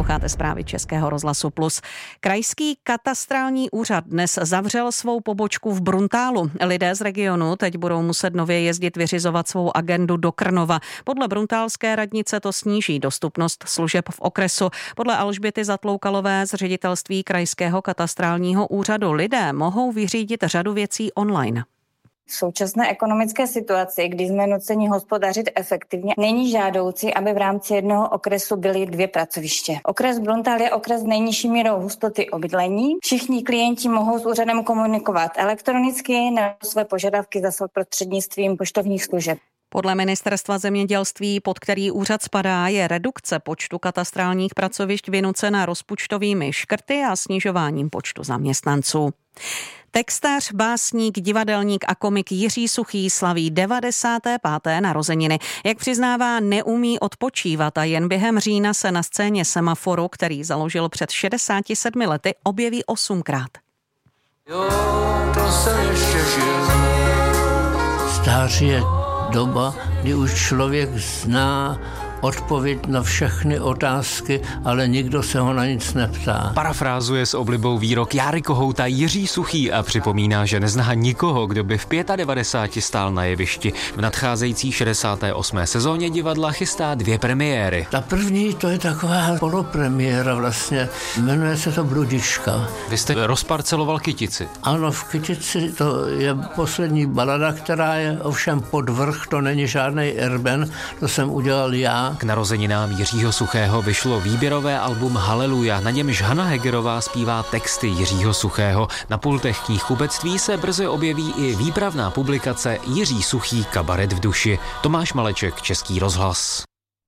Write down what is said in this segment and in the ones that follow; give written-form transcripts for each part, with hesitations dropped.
Posloucháte zprávy Českého rozhlasu Plus. Krajský katastrální úřad dnes zavřel svou pobočku v Bruntálu. Lidé z regionu teď budou muset nově jezdit vyřizovat svou agendu do Krnova. Podle bruntálské radnice to sníží dostupnost služeb v okresu. Podle Alžběty Zatloukalové z ředitelství Krajského katastrálního úřadu lidé mohou vyřídit řadu věcí online. V současné ekonomické situaci, kdy jsme nuceni hospodařit efektivně, není žádoucí, aby v rámci jednoho okresu byly 2 pracoviště. Okres Bruntál je okres s nejnižší mírou hustoty obydlení. Všichni klienti mohou s úřadem komunikovat elektronicky nebo své požadavky zaslat prostřednictvím poštovních služeb. Podle ministerstva zemědělství, pod který úřad spadá, je redukce počtu katastrálních pracovišť vynucena rozpočtovými škrty a snižováním počtu zaměstnanců. Textař, básník, divadelník a komik Jiří Suchý slaví 95. narozeniny. Jak přiznává, neumí odpočívat a jen během října se na scéně Semaforu, který založil před 67 lety, objeví 8krát. Jo, to se ještě žije. Stáří je doba, kdy už člověk zná odpověď na všechny otázky, ale nikdo se ho na nic neptá. Parafrázuje s oblibou výrok Járy Kohouta Jiří Suchý a připomíná, že nezná nikoho, kdo by v 95 stál na jevišti. V nadcházející 68. sezóně divadla chystá 2 premiéry. Ta první, to je taková polopremiéra vlastně, jmenuje se to Bludička. Vy jste rozparceloval Kytici. Ano, v Kytici to je poslední balada, která je ovšem pod vrch, to není žádnej Erben, to jsem udělal já. K narozeninám Jiřího Suchého vyšlo výběrové album Haleluja, na němž Hana Hegerová zpívá texty Jiřího Suchého. Na pultech knihkupectví se brzy objeví i výpravná publikace Jiří Suchý kabaret v duši. Tomáš Maleček, Český rozhlas.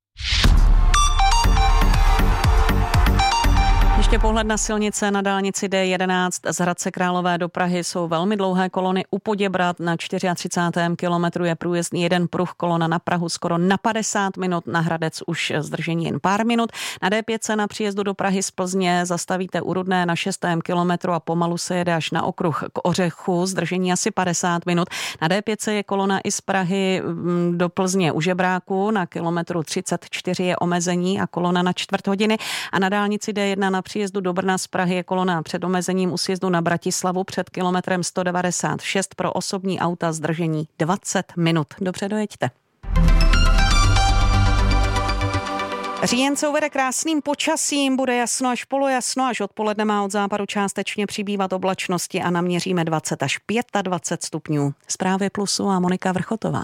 Ještě pohled na silnice. Na dálnici D11 z Hradce Králové do Prahy jsou velmi dlouhé kolony. U Poděbrad na 34. kilometru je průjezdný jeden pruh, kolona na Prahu skoro na 50 minut, na Hradec už zdržení jen pár minut. Na D5 na příjezdu do Prahy z Plzně zastavíte u Rudné na 6. kilometru a pomalu se jede až na okruh k Ořechu, zdržení asi 50 minut. Na D5 je kolona i z Prahy do Plzně u Žebráku, na kilometru 34 je omezení a kolona na 4 hodiny a na dálnici D1 na příjezdu do Brna z Prahy je kolona před omezením u sjezdu na Bratislavu před kilometrem 196 pro osobní auta zdržení 20 minut. Dobře, dojeďte. Říjen se uvede krásným počasím, bude jasno až polojasno, až odpoledne má od západu částečně přibývat oblačnosti a naměříme 20 až 25 stupňů. Zprávy Plusu a Monika Vrchotová.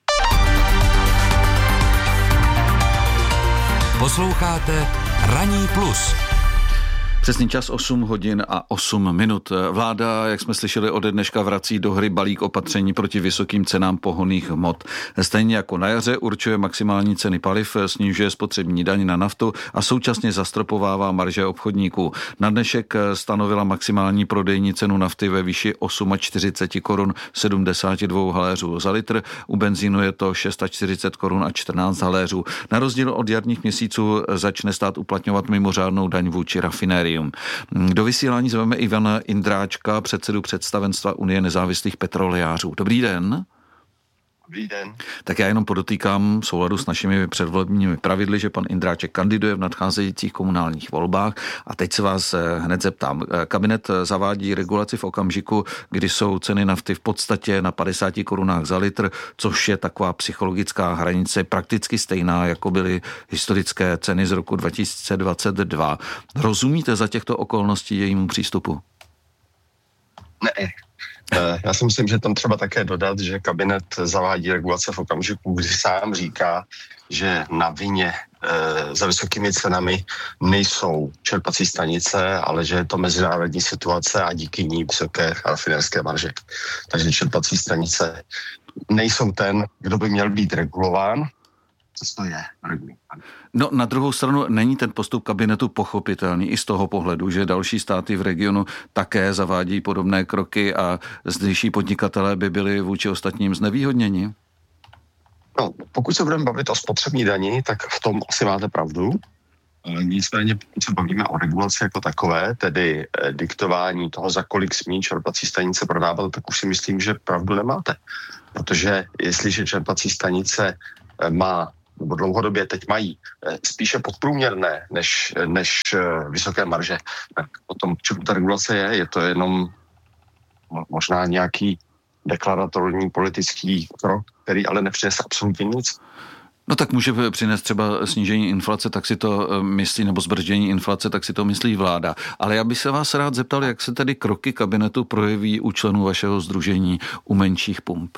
Posloucháte Ranní plus. Přesný čas 8 hodin a 8 minut. Vláda, jak jsme slyšeli, ode dneška vrací do hry balík opatření proti vysokým cenám pohonných hmot. Stejně jako na jaře určuje maximální ceny paliv, snižuje spotřební daň na naftu a současně zastropovává marže obchodníků. Na dnešek stanovila maximální prodejní cenu nafty ve výši 48 korun 72 haléřů za litr, u benzínu je to 640 korun a 14 haléřů. Na rozdíl od jarních měsíců začne stát uplatňovat mimořádnou daň vůči rafinériím. Do vysílání zveme Ivana Indráčka, předsedu představenstva Unie nezávislých petrolejářů. Dobrý den. Dobrý den. Tak já jenom podotýkám v souladu s našimi předvolebními pravidly, že pan Indráček kandiduje v nadcházejících komunálních volbách. A teď se vás hned zeptám. Kabinet zavádí regulaci v okamžiku, kdy jsou ceny nafty v podstatě na 50 korunách za litr, což je taková psychologická hranice prakticky stejná, jako byly historické ceny z roku 2022. Rozumíte za těchto okolností jejímu přístupu? Ne. Já si myslím, že tam třeba také dodat, že kabinet zavádí regulace v okamžiku, kdy sám říká, že na vině za vysokými cenami nejsou čerpací stanice, ale že je to mezinárodní situace a díky ní vysoké rafinerské marže. Takže čerpací stanice nejsou ten, kdo by měl být regulován. Co je regulován? No, na druhou stranu není ten postup kabinetu pochopitelný i z toho pohledu, že další státy v regionu také zavádí podobné kroky a zdejší podnikatelé by byli vůči ostatním znevýhodněni? No, pokud se budeme bavit o spotřební dani, tak v tom asi máte pravdu. Nicméně, pokud se bavíme o regulaci jako takové, tedy diktování toho, za kolik smí čerpací stanice prodávat, tak už si myslím, že pravdu nemáte. Protože jestliže čerpací stanice má nebo dlouhodobě teď mají spíše podprůměrné než vysoké marže, tak potom, čemu ta regulace je to jenom možná nějaký deklaratorní politický krok, který ale nepřinese absolutně nic. No tak může přinést třeba snížení inflace, tak si to myslí, nebo zbrzdění inflace, tak si to myslí vláda. Ale já bych se vás rád zeptal, jak se tedy kroky kabinetu projeví u členů vašeho sdružení u menších pump?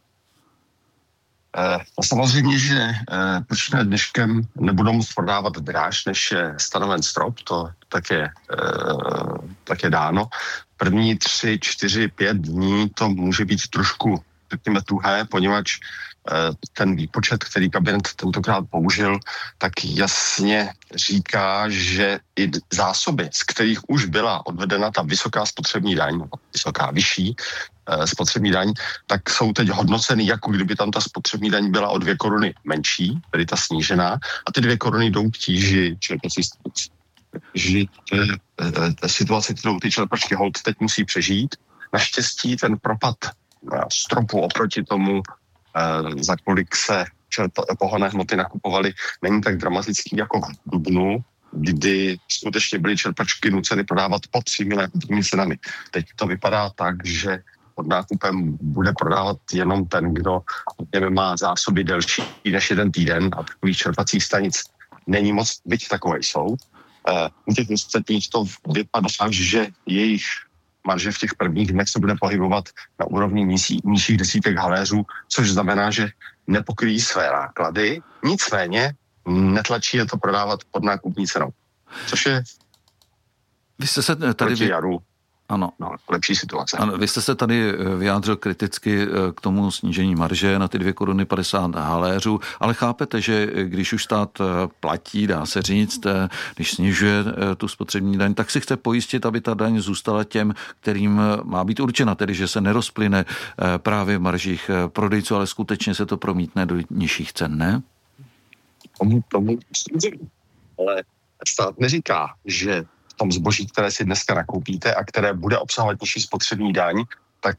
Samozřejmě, že počínaje dneškem nebudou moct prodávat dráž, než je stanoven strop, to tak je dáno. První 3, 4, 5 dní to může být trošku, řekněme, tuhé, poněvadž ten výpočet, který kabinet tentokrát použil, tak jasně říká, že i zásoby, z kterých už byla odvedena ta vysoká spotřební daň, vyšší spotřební daň, tak jsou teď hodnoceny, jako kdyby tam ta spotřební daň byla o 2 koruny menší, tedy ta snížená, a ty 2 koruny jdou k tíži čerpací stanice. Takže situace, kterou ty čerpačky holt teď musí přežít. Naštěstí ten propad stropu oproti tomu, za kolik se pohonné hmoty nakupovaly, není tak dramatický jako v dubnu, kdy skutečně byly čerpačky nuceny prodávat pod 3 nákupními cenami. Teď to vypadá tak, že pod nákupem bude prodávat jenom ten, kdo má zásoby delší než 1 týden, a takových čerpacích stanic není moc, byť takové jsou. U těch ostatních to vypadá, že jejich marže v těch prvních dnech se bude pohybovat na úrovni nižších desítek haléřů, což znamená, že nepokryjí své náklady, nicméně netlačí je to prodávat pod nákupní cenou. Což je Vy jste se tady proti jaru ano. Lepší situace. Ano, vy jste se tady vyjádřil kriticky k tomu snížení marže na ty 2 koruny 50 haléřů, ale chápete, že když už stát platí, dá se říct, když snižuje tu spotřební daň, tak si chce pojistit, aby ta daň zůstala těm, kterým má být určena, tedy že se nerozplyne právě v maržích prodejců, ale skutečně se to promítne do nižších cen, ne? Tomu ale stát neříká, že v tom zboží, které si dneska nakoupíte a které bude obsahovat nižší spotřební daň, tak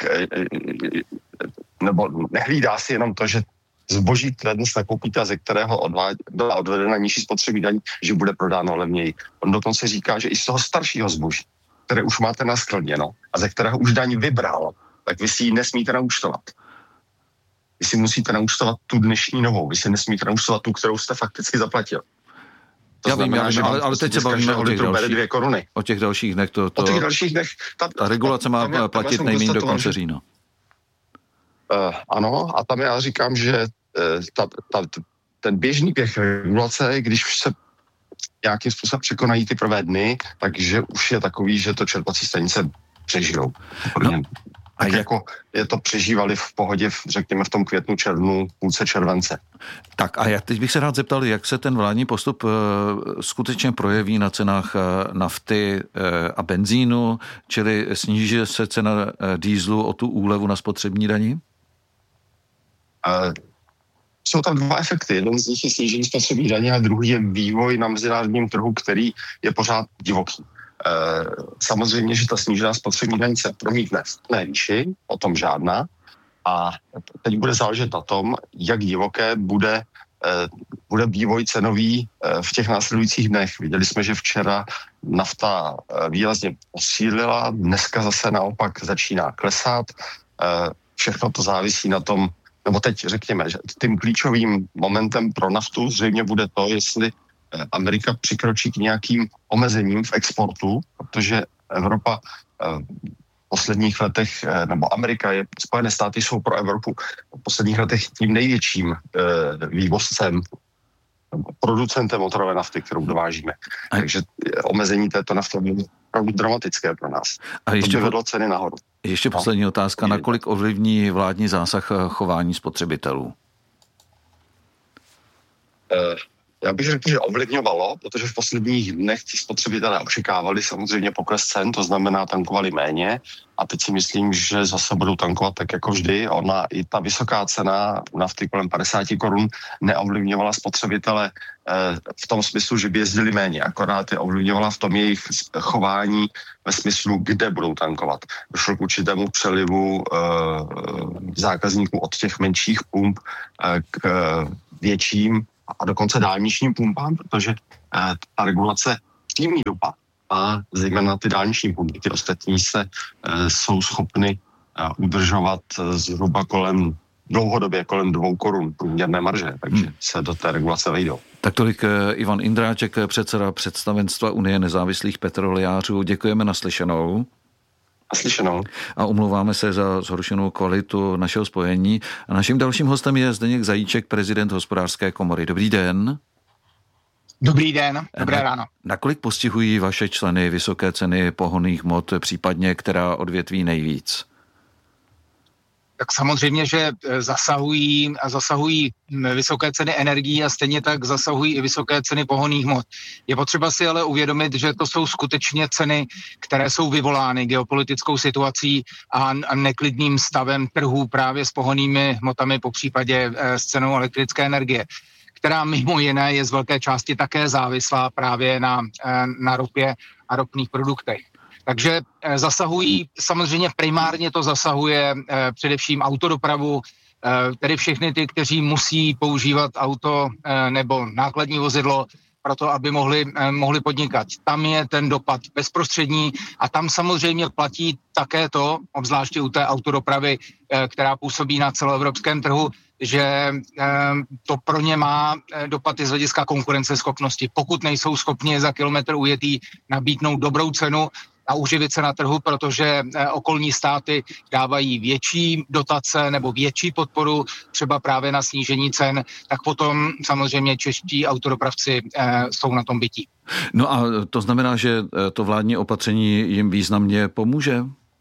nebo nehlídá si jenom to, že zboží, které dnes nakoupíte a ze kterého byla odvedena nižší spotřební daň, že bude prodáno levněji. On dokonce říká, že i z toho staršího zboží, které už máte naskladněno a ze kterého už daň vybral, tak vy si ji nesmíte naúčtovat. Vy si musíte naúčtovat tu dnešní novou, vy si nesmíte naúčtovat tu, kterou jste fakticky zaplatil. Já vím, ale teď se bavíme o těch dalších dnech. O těch dalších dnech. Ta regulace má platit nejméně do konce října. Ano, a tam já říkám, že ten běžný běh regulace, když se nějakým způsobem překonají ty prvé dny, takže už je takový, že to čerpací stanice přežijou. No. Tak jako je to přežívali v pohodě, řekněme v tom květnu, červnu, půlce července. Tak a já teď bych se rád zeptal, jak se ten vládní postup skutečně projeví na cenách nafty a benzínu, čili sníží se cena dýzlu o tu úlevu na spotřební dani? Jsou tam 2 efekty. Jeden z nich je snížení spotřební daně a druhý je vývoj na mezinárodním trhu, který je pořád divoký. Samozřejmě, že ta snížená spotřební daň se promítne v výši, o tom žádná. A teď bude záležet na tom, jak divoké bude vývoj cenový v těch následujících dnech. Viděli jsme, že včera nafta výrazně posílila, dneska zase naopak začíná klesat. Všechno to závisí na tom, nebo teď řekněme, že tím klíčovým momentem pro naftu zřejmě bude to, jestli Amerika přikročí k nějakým omezením v exportu, protože Evropa v posledních letech, nebo Amerika Spojené státy jsou pro Evropu v posledních letech tím největším vývozcem, producentem motorové nafty, kterou dovážíme. Takže omezení této nafty je opravdu dramatické pro nás. A to by vedlo ceny nahoru. Ještě poslední otázka. Nakolik ovlivní vládní zásah chování spotřebitelů? Já bych řekl, že ovlivňovalo, protože v posledních dnech ti spotřebitelé očekávali samozřejmě pokles cen, to znamená tankovali méně a teď si myslím, že zase budou tankovat tak jako vždy. Ona i ta vysoká cena nafty kolem 50 korun neovlivňovala spotřebitele v tom smyslu, že by jezdili méně, akorát je ovlivňovala v tom jejich chování ve smyslu, kde budou tankovat. Došlo k určitému přelivu zákazníků od těch menších pump k větším, a dokonce dálničním pumpám, protože ta regulace přímý dopad a zejména ty dálniční pumpy, ty ostatní jsou schopny udržovat zhruba dlouhodobě kolem 2 korun průměrné marže, takže se do té regulace vejdou. Tak tolik Ivan Indráček, předseda představenstva Unie nezávislých petroliářů. Děkujeme, naslyšenou. Naslyšenou. A omlouváme se za zhoršenou kvalitu našeho spojení. A naším dalším hostem je Zdeněk Zajíček, prezident Hospodářské komory. Dobrý den. Dobrý den, dobré ráno. Nakolik postihují vaše členy vysoké ceny pohonných hmot, případně která odvětví nejvíc? Tak samozřejmě, že zasahují vysoké ceny energií a stejně tak zasahují i vysoké ceny pohonných hmot. Je potřeba si ale uvědomit, že to jsou skutečně ceny, které jsou vyvolány geopolitickou situací a neklidným stavem trhů právě s pohonnými hmotami, popřípadě s cenou elektrické energie, která mimo jiné je z velké části také závislá právě na ropě a ropných produktech. Takže zasahují, samozřejmě primárně to zasahuje především autodopravu, tedy všechny ty, kteří musí používat auto nebo nákladní vozidlo pro to, aby mohli podnikat. Tam je ten dopad bezprostřední a tam samozřejmě platí také to, obzvláště u té autodopravy, která působí na celoevropském trhu, že to pro ně má dopady z hlediska konkurenceschopnosti. Pokud nejsou schopni za kilometr ujetý nabídnout dobrou cenu a uživit se na trhu, protože okolní státy dávají větší dotace nebo větší podporu třeba právě na snížení cen, tak potom samozřejmě čeští autodopravci jsou na tom bití. No a to znamená, že to vládní opatření jim významně pomůže?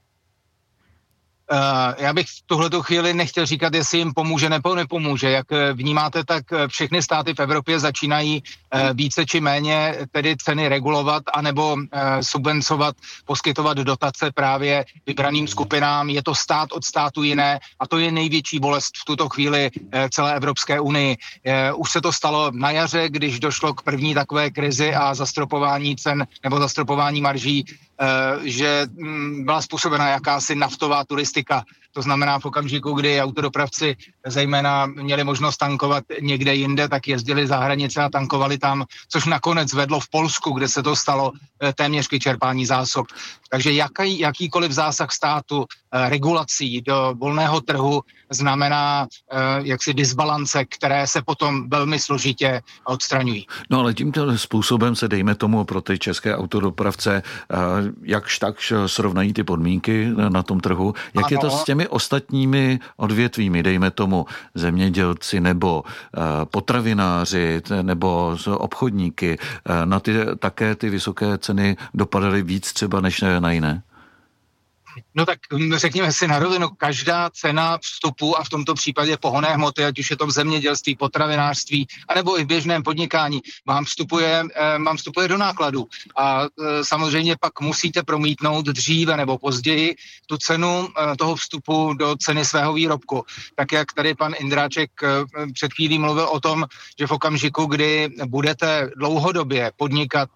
Já bych v tuhletu chvíli nechtěl říkat, jestli jim pomůže nebo nepomůže. Jak vnímáte, tak všechny státy v Evropě začínají více či méně tedy ceny regulovat anebo subvencovat, poskytovat dotace právě vybraným skupinám. Je to stát od státu jiné a to je největší bolest v tuto chvíli celé Evropské unii. Už se to stalo na jaře, když došlo k první takové krizi a zastropování cen nebo zastropování marží, že byla způsobena jakási naftová turistika. To znamená v okamžiku, kdy autodopravci zejména měli možnost tankovat někde jinde, tak jezdili za hranice a tankovali tam, což nakonec vedlo v Polsku, kde se to stalo téměř k vyčerpání zásob. Takže jakýkoliv zásah státu regulací do volného trhu znamená jaksi disbalance, které se potom velmi složitě odstraňují. No ale tímto způsobem se, dejme tomu, pro ty české autodopravce jakž takž srovnají ty podmínky na tom trhu. Jak je to s těmi ostatními odvětvími, dejme tomu zemědělci nebo potravináři nebo obchodníky, na ty také ty vysoké ceny dopadaly víc třeba než na jiné? No tak řekněme si na rovinu, každá cena vstupu a v tomto případě pohonné hmoty, ať už je to v zemědělství, potravinářství, anebo i v běžném podnikání, vám vstupuje do nákladu. A samozřejmě pak musíte promítnout dříve nebo později tu cenu toho vstupu do ceny svého výrobku. Tak jak tady pan Indráček před chvílí mluvil o tom, že v okamžiku, kdy budete dlouhodobě podnikat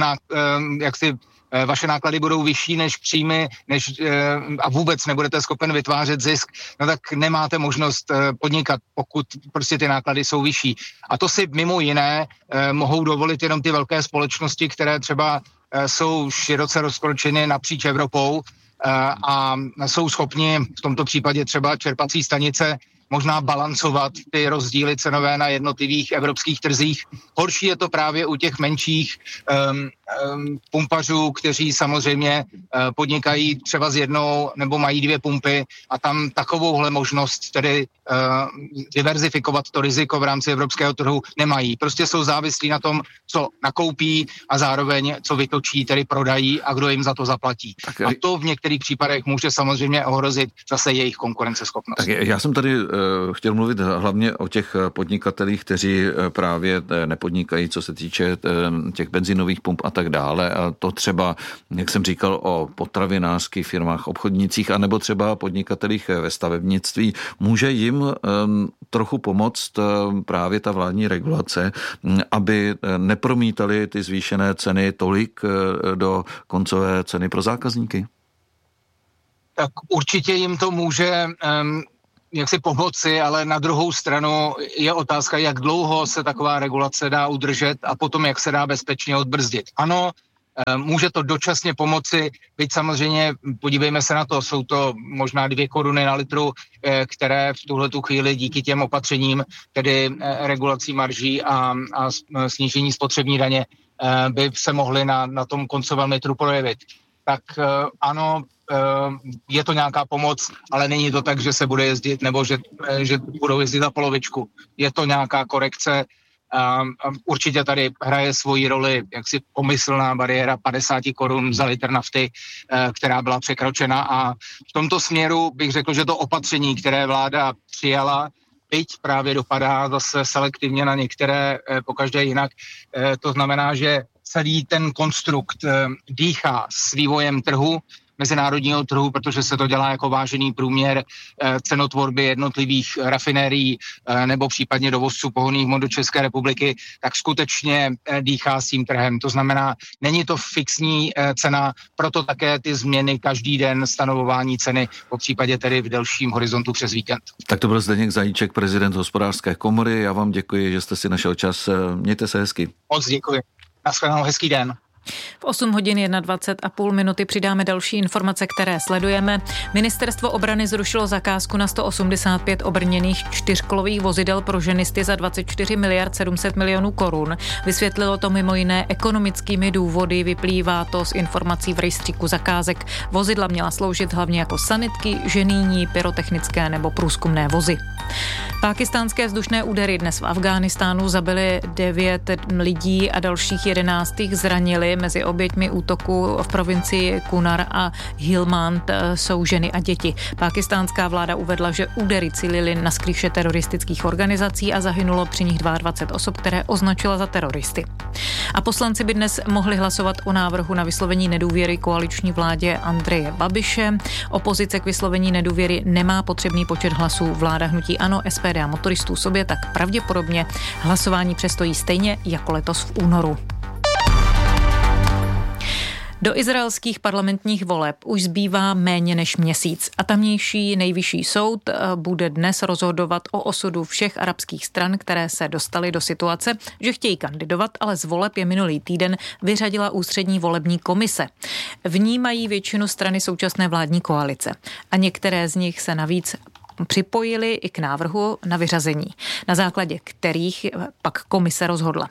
vaše náklady budou vyšší než příjmy, a vůbec nebudete schopen vytvářet zisk, no tak nemáte možnost podnikat, pokud prostě ty náklady jsou vyšší. A to si mimo jiné mohou dovolit jenom ty velké společnosti, které třeba jsou široce rozkročeny napříč Evropou a jsou schopni v tomto případě třeba čerpací stanice možná balancovat ty rozdíly cenové na jednotlivých evropských trzích. Horší je to právě u těch menších pumpařů, kteří samozřejmě podnikají třeba s jednou nebo mají 2 pumpy a tam takovouhle možnost tedy diverzifikovat to riziko v rámci evropského trhu nemají. Prostě jsou závislí na tom, co nakoupí a zároveň co vytočí, tedy prodají a kdo jim za to zaplatí. A to v některých případech může samozřejmě ohrozit zase jejich konkurenceschopnost. Tak já jsem tady chtěl mluvit hlavně o těch podnikatelích, kteří právě nepodnikají, co se týče těch benzinových pump a tak dále. A to třeba, jak jsem říkal, o potravinářských firmách, obchodnících, anebo třeba podnikatelích ve stavebnictví. Může jim trochu pomoct právě ta vládní regulace, aby nepromítali ty zvýšené ceny tolik do koncové ceny pro zákazníky? Tak určitě jim to může jaksi pomoci, ale na druhou stranu je otázka, jak dlouho se taková regulace dá udržet a potom, jak se dá bezpečně odbrzdit. Ano, může to dočasně pomoci, byť samozřejmě, podívejme se na to, jsou to možná 2 koruny na litru, které v tuhletu chvíli díky těm opatřením, tedy regulací marží a snížení spotřební daně, by se mohly na tom koncovém litru projevit. Tak ano, je to nějaká pomoc, ale není to tak, že se bude jezdit nebo že budou jezdit za polovičku. Je to nějaká korekce. Určitě tady hraje svoji roli jaksi pomyslná bariéra 50 korun za litr nafty, která byla překročena, a v tomto směru bych řekl, že to opatření, které vláda přijala, byť právě dopadá zase selektivně na některé, pokaždé jinak. To znamená, že celý ten konstrukt dýchá s vývojem trhu, mezinárodního trhu, protože se to dělá jako vážený průměr cenotvorby jednotlivých rafinérií nebo případně dovozců pohonných hmot do České republiky, tak skutečně dýchá s tím trhem. To znamená, není to fixní cena, proto také ty změny každý den, stanovování ceny, po případě tedy v delším horizontu přes víkend. Tak to byl Zdeněk Zajíček, prezident Hospodářské komory. Já vám děkuji, že jste si našel čas. Mějte se hezky. Moc děkuji. Naschledanou, hezký den. V 8 hodin 21,5 minuty přidáme další informace, které sledujeme. Ministerstvo obrany zrušilo zakázku na 185 obrněných 4kolových vozidel pro ženisty za 24 miliard 700 milionů korun. Vysvětlilo to mimo jiné ekonomickými důvody, vyplývá to z informací v rejstříku zakázek. Vozidla měla sloužit hlavně jako sanitky, ženýní, pyrotechnické nebo průzkumné vozy. Pákistánské vzdušné údery dnes v Afghánistánu zabily 9 lidí a dalších 11 zranili. Mezi oběťmi útoku v provincii Kunar a Helmand jsou ženy a děti. Pákistánská vláda uvedla, že údery cílily na skrýše teroristických organizací a zahynulo při nich 22 osob, které označila za teroristy. A poslanci by dnes mohli hlasovat o návrhu na vyslovení nedůvěry koaliční vládě Andreje Babiše. Opozice k vyslovení nedůvěry nemá potřebný počet hlasů. Vláda hnutí ANO, SPD a motoristů sobě tak pravděpodobně hlasování přestojí stejně jako letos v únoru. Do izraelských parlamentních voleb už zbývá méně než měsíc a tamnější nejvyšší soud bude dnes rozhodovat o osudu všech arabských stran, které se dostaly do situace, že chtějí kandidovat, ale z voleb je minulý týden vyřadila ústřední volební komise. V ní mají většinu strany současné vládní koalice a některé z nich se navíc připojili i k návrhu na vyřazení, na základě kterých pak komise rozhodla.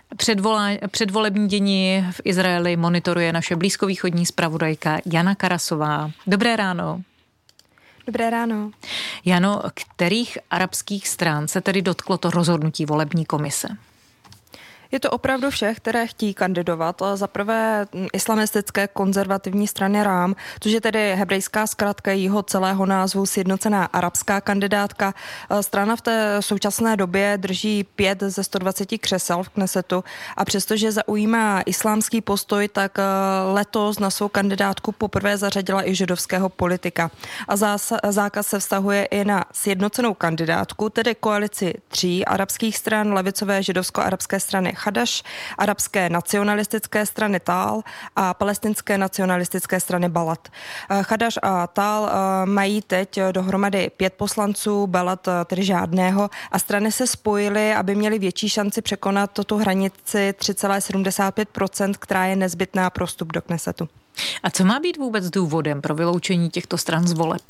Předvolební dění v Izraeli monitoruje naše blízkovýchodní zpravodajka Jana Karasová. Dobré ráno. Dobré ráno. Jano, kterých arabských stran se tedy dotklo to rozhodnutí volební komise? Je to opravdu všech, které chtějí kandidovat. Za prvé islamistické konzervativní strany Rám, což je tedy hebrejská zkratka jejího celého názvu Sjednocená arabská kandidátka. Strana v té současné době drží 5 ze 120 křesel v Knesetu a přestože zaujímá islámský postoj, tak letos na svou kandidátku poprvé zařadila i židovského politika. A zákaz se vztahuje i na sjednocenou kandidátku, tedy koalici 3 arabských stran, levicové židovsko-arabské strany Chadaš, arabské nacionalistické strany Tal a palestinské nacionalistické strany Balad. Chadaš a Tal mají teď dohromady 5 poslanců, Balad tedy žádného a strany se spojily, aby měly větší šanci překonat tu hranici 3,75%, která je nezbytná pro vstup do Knesetu. A co má být vůbec důvodem pro vyloučení těchto stran z voleb?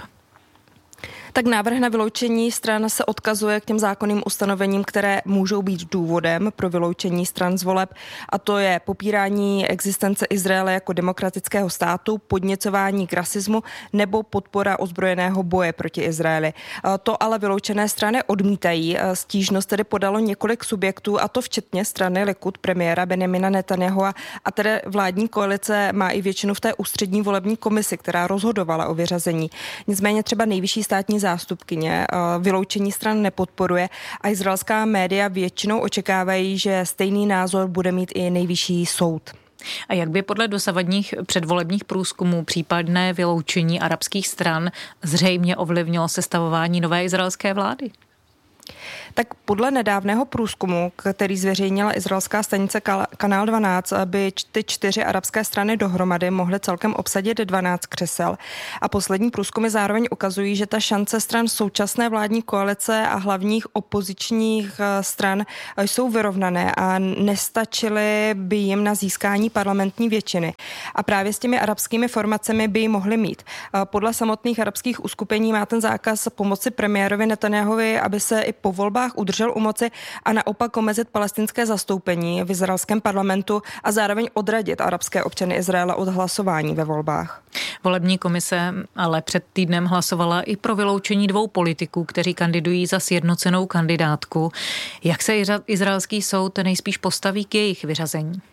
Tak návrh na vyloučení stran se odkazuje k těm zákonným ustanovením, které můžou být důvodem pro vyloučení stran z voleb, a to je popírání existence Izraele jako demokratického státu, podněcování k rasismu nebo podpora ozbrojeného boje proti Izraeli. To ale vyloučené strany odmítají. Stížnost tedy podalo několik subjektů, a to včetně strany Likud premiéra Benjamina Netanyahua, a tedy vládní koalice má i většinu v té ústřední volební komisi, která rozhodovala o vyřazení. Nicméně třeba nejvyšší státní zástupkyně vyloučení stran nepodporuje a izraelská média většinou očekávají, že stejný názor bude mít i nejvyšší soud. A jak by podle dosavadních předvolebních průzkumů případné vyloučení arabských stran zřejmě ovlivnilo sestavování nové izraelské vlády? Tak podle nedávného průzkumu, který zveřejnila izraelská stanice Kanál 12, by ty 4 arabské strany dohromady mohly celkem obsadit 12 křesel. A poslední průzkumy zároveň ukazují, že ta šance stran současné vládní koalice a hlavních opozičních stran jsou vyrovnané a nestačily by jim na získání parlamentní většiny. A právě s těmi arabskými formacemi by ji mohly mít. Podle samotných arabských uskupení má ten zákaz pomoci premiérovi Netanjahovi, aby se i po volbách udržel u moci a naopak omezit palestinské zastoupení v izraelském parlamentu a zároveň odradit arabské občany Izraele od hlasování ve volbách. Volební komise ale před týdnem hlasovala i pro vyloučení 2 politiků, kteří kandidují za sjednocenou kandidátku. Jak se izraelský soud nejspíš postaví k jejich vyřazení?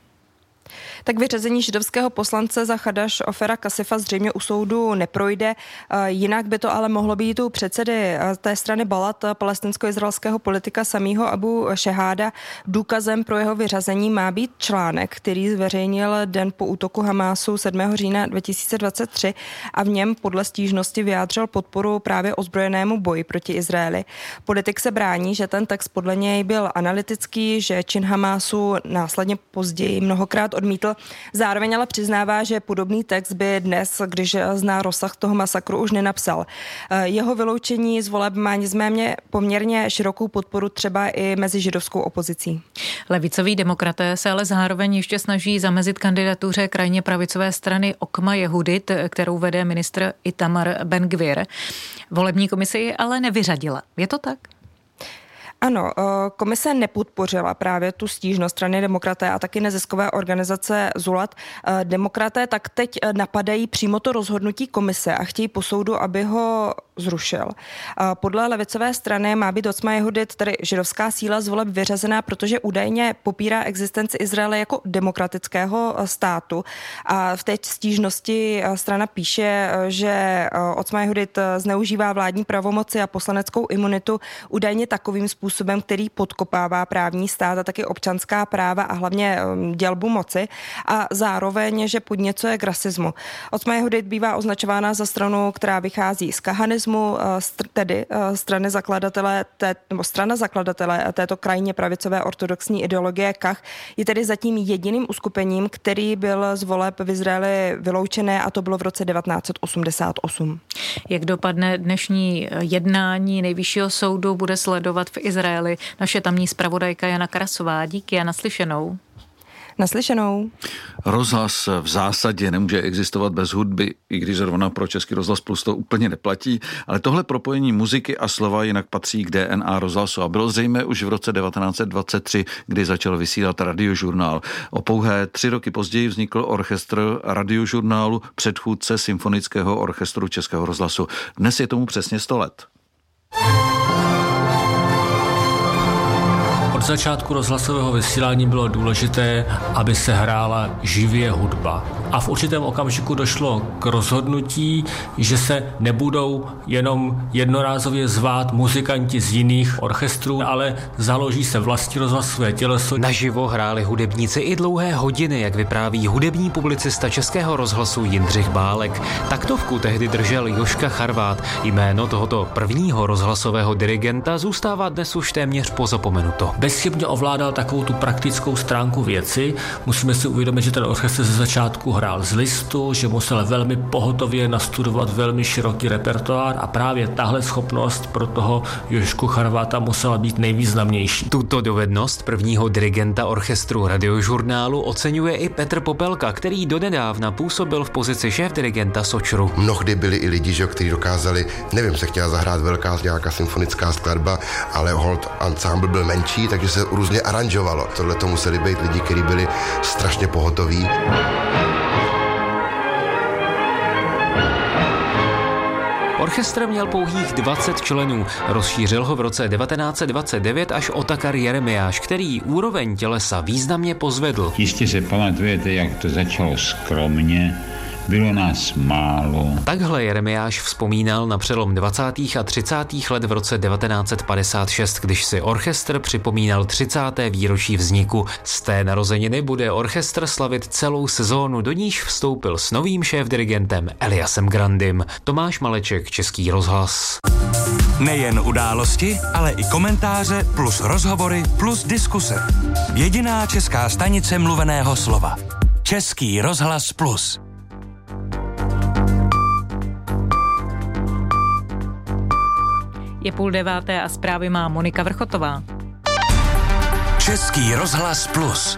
Tak vyřazení židovského poslance za Chadaš Ofera Kasifa zřejmě u soudu neprojde. Jinak by to ale mohlo být u předsedy té strany Balad, palestinsko-izraelského politika Samího Abu Šeháda. Důkazem pro jeho vyřazení má být článek, který zveřejnil den po útoku Hamásu 7. října 2023 a v něm podle stížnosti vyjádřil podporu právě ozbrojenému boji proti Izraeli. Politik se brání, že ten text podle něj byl analytický, že čin Hamásu následně později mnohokrát odmítl. Zároveň ale přiznává, že podobný text by dnes, když zná rozsah toho masakru, už nenapsal. Jeho vyloučení z voleb má nicméně poměrně širokou podporu třeba i mezi židovskou opozicí. Levicoví demokraté se ale zároveň ještě snaží zamezit kandidatuře krajně pravicové strany Okma Jehudit, kterou vede ministr Itamar Ben-Gvir. Volební komisi ale nevyřadila. Je to tak? Ano, komise nepodpořila právě tu stížnost strany demokraté a taky neziskové organizace Zulat. Demokraté tak teď napadají přímo to rozhodnutí komise a chtějí po soudu, aby ho zrušil. Podle levicové strany má být Otzma Jehudit, tedy židovská síla, z voleb vyřazená, protože údajně popírá existenci Izraele jako demokratického státu. A v té stížnosti strana píše, že Otzma Jehudit zneužívá vládní pravomoci a poslaneckou imunitu údajně takovým způsobem, který podkopává právní stát a taky občanská práva a hlavně dělbu moci a zároveň, že podněcuje k rasismu. Otzma Jehudit bývá označována za stranu, která vychází z kahanismu, tedy strana zakladatele této krajně pravicové ortodoxní ideologie Kach je tedy zatím jediným uskupením, který byl z voleb v Izraeli vyloučené, a to bylo v roce 1988. Jak dopadne dnešní jednání Nejvyššího soudu, bude sledovat v Izraeli naše tamní zpravodajka Jana Karasová. Díky a naslyšenou. Naslyšenou. Rozhlas v zásadě nemůže existovat bez hudby, i když zrovna pro Český rozhlas Plus to úplně neplatí, ale tohle propojení muziky a slova jinak patří k DNA rozhlasu a bylo zřejmé už v roce 1923, kdy začal vysílat Radiožurnál. O pouhé 3 roky později vznikl orchestr Radiožurnálu, předchůdce Symfonického orchestru Českého rozhlasu. Dnes je tomu přesně 100 let. Od začátku rozhlasového vysílání bylo důležité, aby se hrála živě hudba. A v určitém okamžiku došlo k rozhodnutí, že se nebudou jenom jednorázově zvát muzikanti z jiných orchestrů, ale založí se vlastní rozhlasové těleso. Naživo hráli hudebníci i dlouhé hodiny, jak vypráví hudební publicista Českého rozhlasu Jindřich Bálek. Taktovku tehdy držel Jožka Charvát. Jméno tohoto prvního rozhlasového dirigenta zůstává dnes už téměř pozapomenuto. Bezchybně ovládal takovou tu praktickou stránku věci. Musíme si uvědomit, že ten orchestr ze začátku hrál z listu, že musel velmi pohotově nastudovat velmi široký repertoár a právě tahle schopnost pro toho Jožku Charváta musela být nejvýznamnější. Tuto dovednost prvního dirigenta orchestru Radiožurnálu oceňuje i Petr Popelka, který donedávna působil v pozici šéfdirigenta Sočru. Mnohdy byli i lidi, kteří dokázali, nevím, se chtěla zahrát velká nějaká symfonická skladba, ale hold ansámbl byl menší, takže se různě aranžovalo. Tohle to museli být lidi, kteří byli strašně pohotoví. Orchestr měl pouhých 20 členů. Rozšířil ho v roce 1929 až Otakar Jeremiáš, který úroveň tělesa významně pozvedl. Jistě se pamatujete, jak to začalo skromně. Bylo nás málo. Takhle Jeremiáš vzpomínal na přelom 20. a 30. let v roce 1956, když si orchestr připomínal 30. výročí vzniku. Z té narozeniny bude orchestr slavit celou sezónu, do níž vstoupil s novým šéfdirigentem Eliasem Grandim. Tomáš Maleček, Český rozhlas. Nejen události, ale i komentáře plus rozhovory plus diskuse. Jediná česká stanice mluveného slova. Český rozhlas Plus. Je 8:30 a zprávy má Monika Vrchotová. Český rozhlas Plus.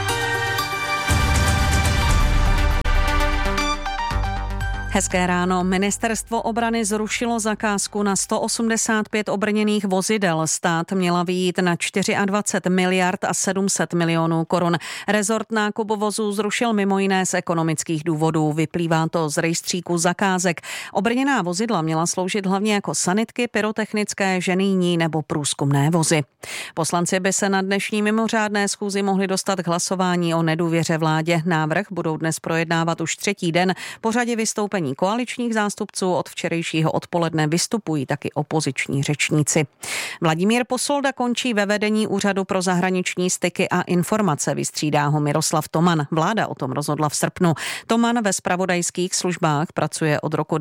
Hezké ráno. Ministerstvo obrany zrušilo zakázku na 185 obrněných vozidel. Stát měla vyjít na 24 miliard a 700 milionů korun. Rezort nákupu vozů zrušil mimo jiné z ekonomických důvodů. Vyplývá to z rejstříku zakázek. Obrněná vozidla měla sloužit hlavně jako sanitky, pyrotechnické, ženijní nebo průzkumné vozy. Poslanci by se na dnešní mimořádné schůzi mohli dostat k hlasování o nedůvěře vládě. Návrh budou dnes projednávat už třetí den. Po řadě vystoupení koaličních zástupců od včerejšího odpoledne vystupují taky opoziční řečníci. Vladimír Posolda končí ve vedení Úřadu pro zahraniční styky a informace. Vystřídá ho Miroslav Toman. Vláda o tom rozhodla v srpnu. Toman ve zpravodajských službách pracuje od roku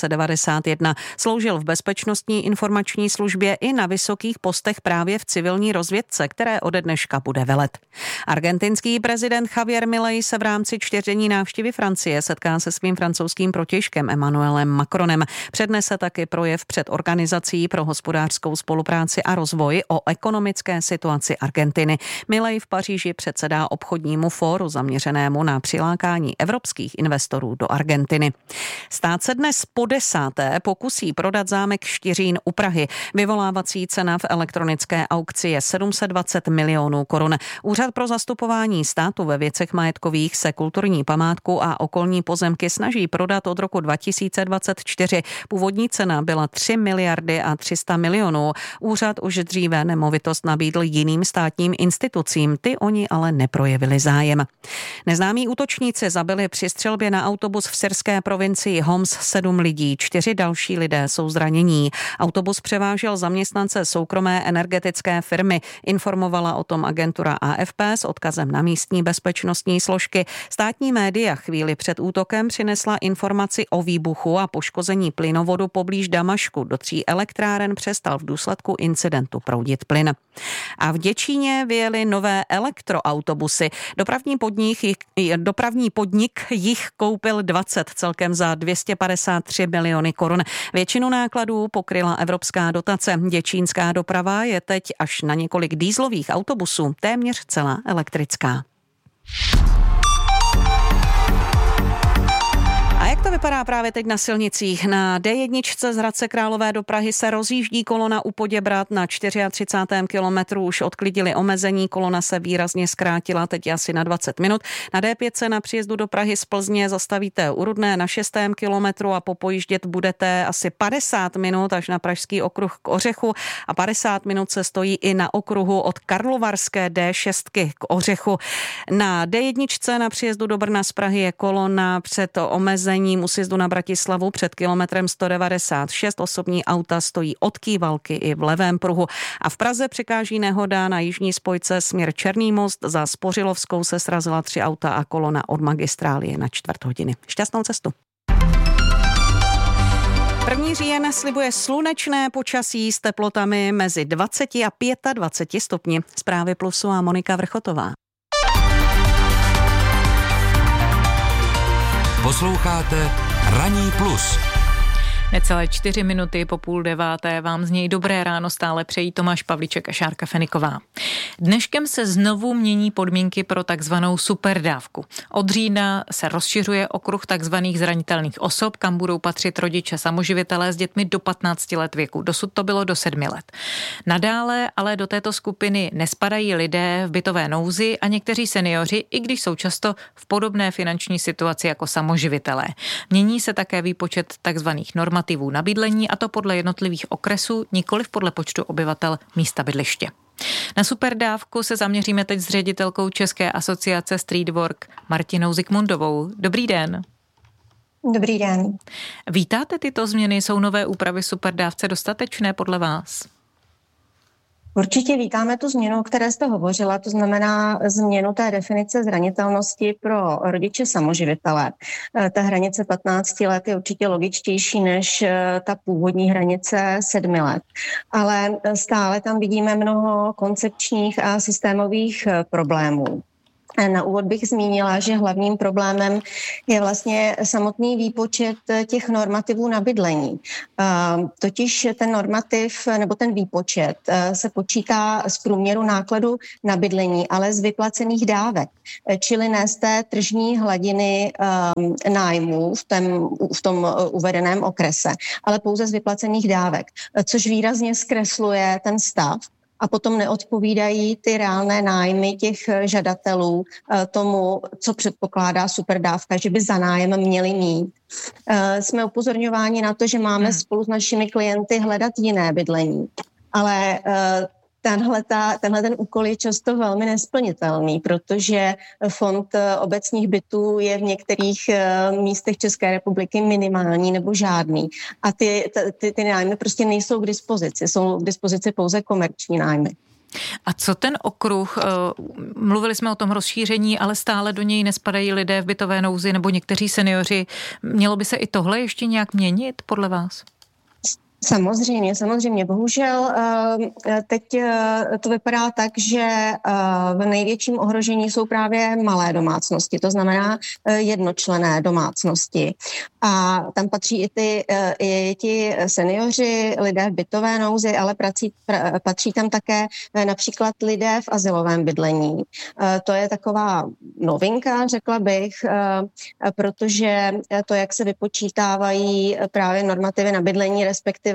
1991. Sloužil v bezpečnostní informační službě i na vysokých postech právě v civilní rozvědce, které ode dneška bude velet. Argentinský prezident Javier Milei se v rámci 4denní návštěvy Francie setká se svým francouzským protějškem Emmanuelem Macronem. Přednese taky projev před Organizací pro hospodářskou spolupráci a rozvoj o ekonomické situaci Argentiny. Milei v Paříži předsedá obchodnímu fóru zaměřenému na přilákání evropských investorů do Argentiny. Stát se dnes po 10. pokusí prodat zámek Štiřín u Prahy. Vyvolávací cena v elektronické aukci je 720 milionů korun. Úřad pro zastupování státu ve věcech majetkových se kulturní památku a okolní pozemky snaží prodat od roku 2024. Původní cena byla 3 miliardy a 300 milionů. Úřad už dříve nemovitost nabídl jiným státním institucím, ty oni ale neprojevili zájem. Neznámí útočníci zabili při střelbě na autobus v syrské provincii Homs 7 lidí, 4 další lidé jsou zranění. Autobus převážel zaměstnance soukromé energetické firmy, informovala o tom agentura AFP s odkazem na místní bezpečnostní složky. Státní média chvíli před útokem přinesla informaci o výbuchu a poškození plynovodu poblíž Damašku. Do 3 elektráren přestal v důsledku incidentu proudit plyn. A v Děčíně vyjeli nové elektroautobusy. Dopravní podnik jich koupil 20 celkem za 253 miliony korun. Většinu nákladů pokryla evropská dotace. Děčínská doprava je teď až na několik dieselových autobusů téměř celá elektrická. A jak to vypadá právě teď na silnicích? Na D1 z Hradce Králové do Prahy se rozjíždí kolona u Poděbrad. Na 34. kilometru už odklidili omezení, kolona se výrazně zkrátila, teď asi na 20 minut. Na D5 na příjezdu do Prahy z Plzně zastavíte u Rudné na 6. kilometru a popojíždět budete asi 50 minut až na Pražský okruh k Ořechu a 50 minut se stojí i na okruhu od Karlovarské D6 k Ořechu. Na D1 na příjezdu do Brna z Prahy je kolona před omezením u sjezdu na Bratislavu před kilometrem 196. Osobní auta stojí od Kývalky i v levém pruhu. A v Praze překáží nehoda na jižní spojce směr Černý most. Za Spořilovskou se srazila 3 auta a kolona od magistrály je na 4 hodiny. Šťastnou cestu. 1. říjen slibuje slunečné počasí s teplotami mezi 20 a 25 stupni. Zprávy Plusu a Monika Vrchotová. Posloucháte Ranní plus. Necelé 4 minuty po 8:30 vám z něj dobré ráno stále přejí Tomáš Pavlíček a Šárka Feniková. Dneškem se znovu mění podmínky pro takzvanou superdávku. Od října se rozšiřuje okruh takzvaných zranitelných osob, kam budou patřit rodiče samoživitelé s dětmi do 15 let věku. Dosud to bylo do 7 let. Nadále ale do této skupiny nespadají lidé v bytové nouzi a někteří seniori, i když jsou často v podobné finanční situaci jako samoživitelé. Mění se také výpočet takzvaných normativů na bydlení, a to podle jednotlivých okresů, nikoliv podle počtu obyvatel místa bydliště. Na superdávku se zaměříme teď s ředitelkou České asociace Streetwork Martinou Zikmundovou. Dobrý den. Dobrý den. Vítáte tyto změny? Jsou nové úpravy superdávce dostatečné podle vás? Určitě vítáme tu změnu, o které jste hovořila, to znamená změnu té definice zranitelnosti pro rodiče samoživitele. Ta hranice 15 let je určitě logičtější než ta původní hranice 7 let. Ale stále tam vidíme mnoho koncepčních a systémových problémů. Na úvod bych zmínila, že hlavním problémem je vlastně samotný výpočet těch normativů na bydlení. Totiž ten normativ nebo ten výpočet se počítá z průměru nákladu na bydlení, ale z vyplacených dávek, čili ne z té tržní hladiny nájmu v tom uvedeném okrese, ale pouze z vyplacených dávek, což výrazně zkresluje ten stav. A potom neodpovídají ty reálné nájmy těch žadatelů tomu, co předpokládá superdávka, že by za nájem měli mít. Jsme upozorňováni na to, že máme spolu s našimi klienty hledat jiné bydlení, ale tenhle ten úkol je často velmi nesplnitelný, protože fond obecních bytů je v některých místech České republiky minimální nebo žádný. A ty nájmy prostě nejsou k dispozici. Jsou k dispozici pouze komerční nájmy. A co ten okruh? Mluvili jsme o tom rozšíření, ale stále do něj nespadají lidé v bytové nouzi nebo někteří seniori. Mělo by se i tohle ještě nějak měnit podle vás? Samozřejmě. Bohužel teď to vypadá tak, že v největším ohrožení jsou právě malé domácnosti, to znamená jednočlenné domácnosti. A tam patří i ti seniori, lidé v bytové nouzi, ale patří tam také například lidé v azylovém bydlení. To je taková novinka, řekla bych, protože to, jak se vypočítávají právě normativy na bydlení, respektive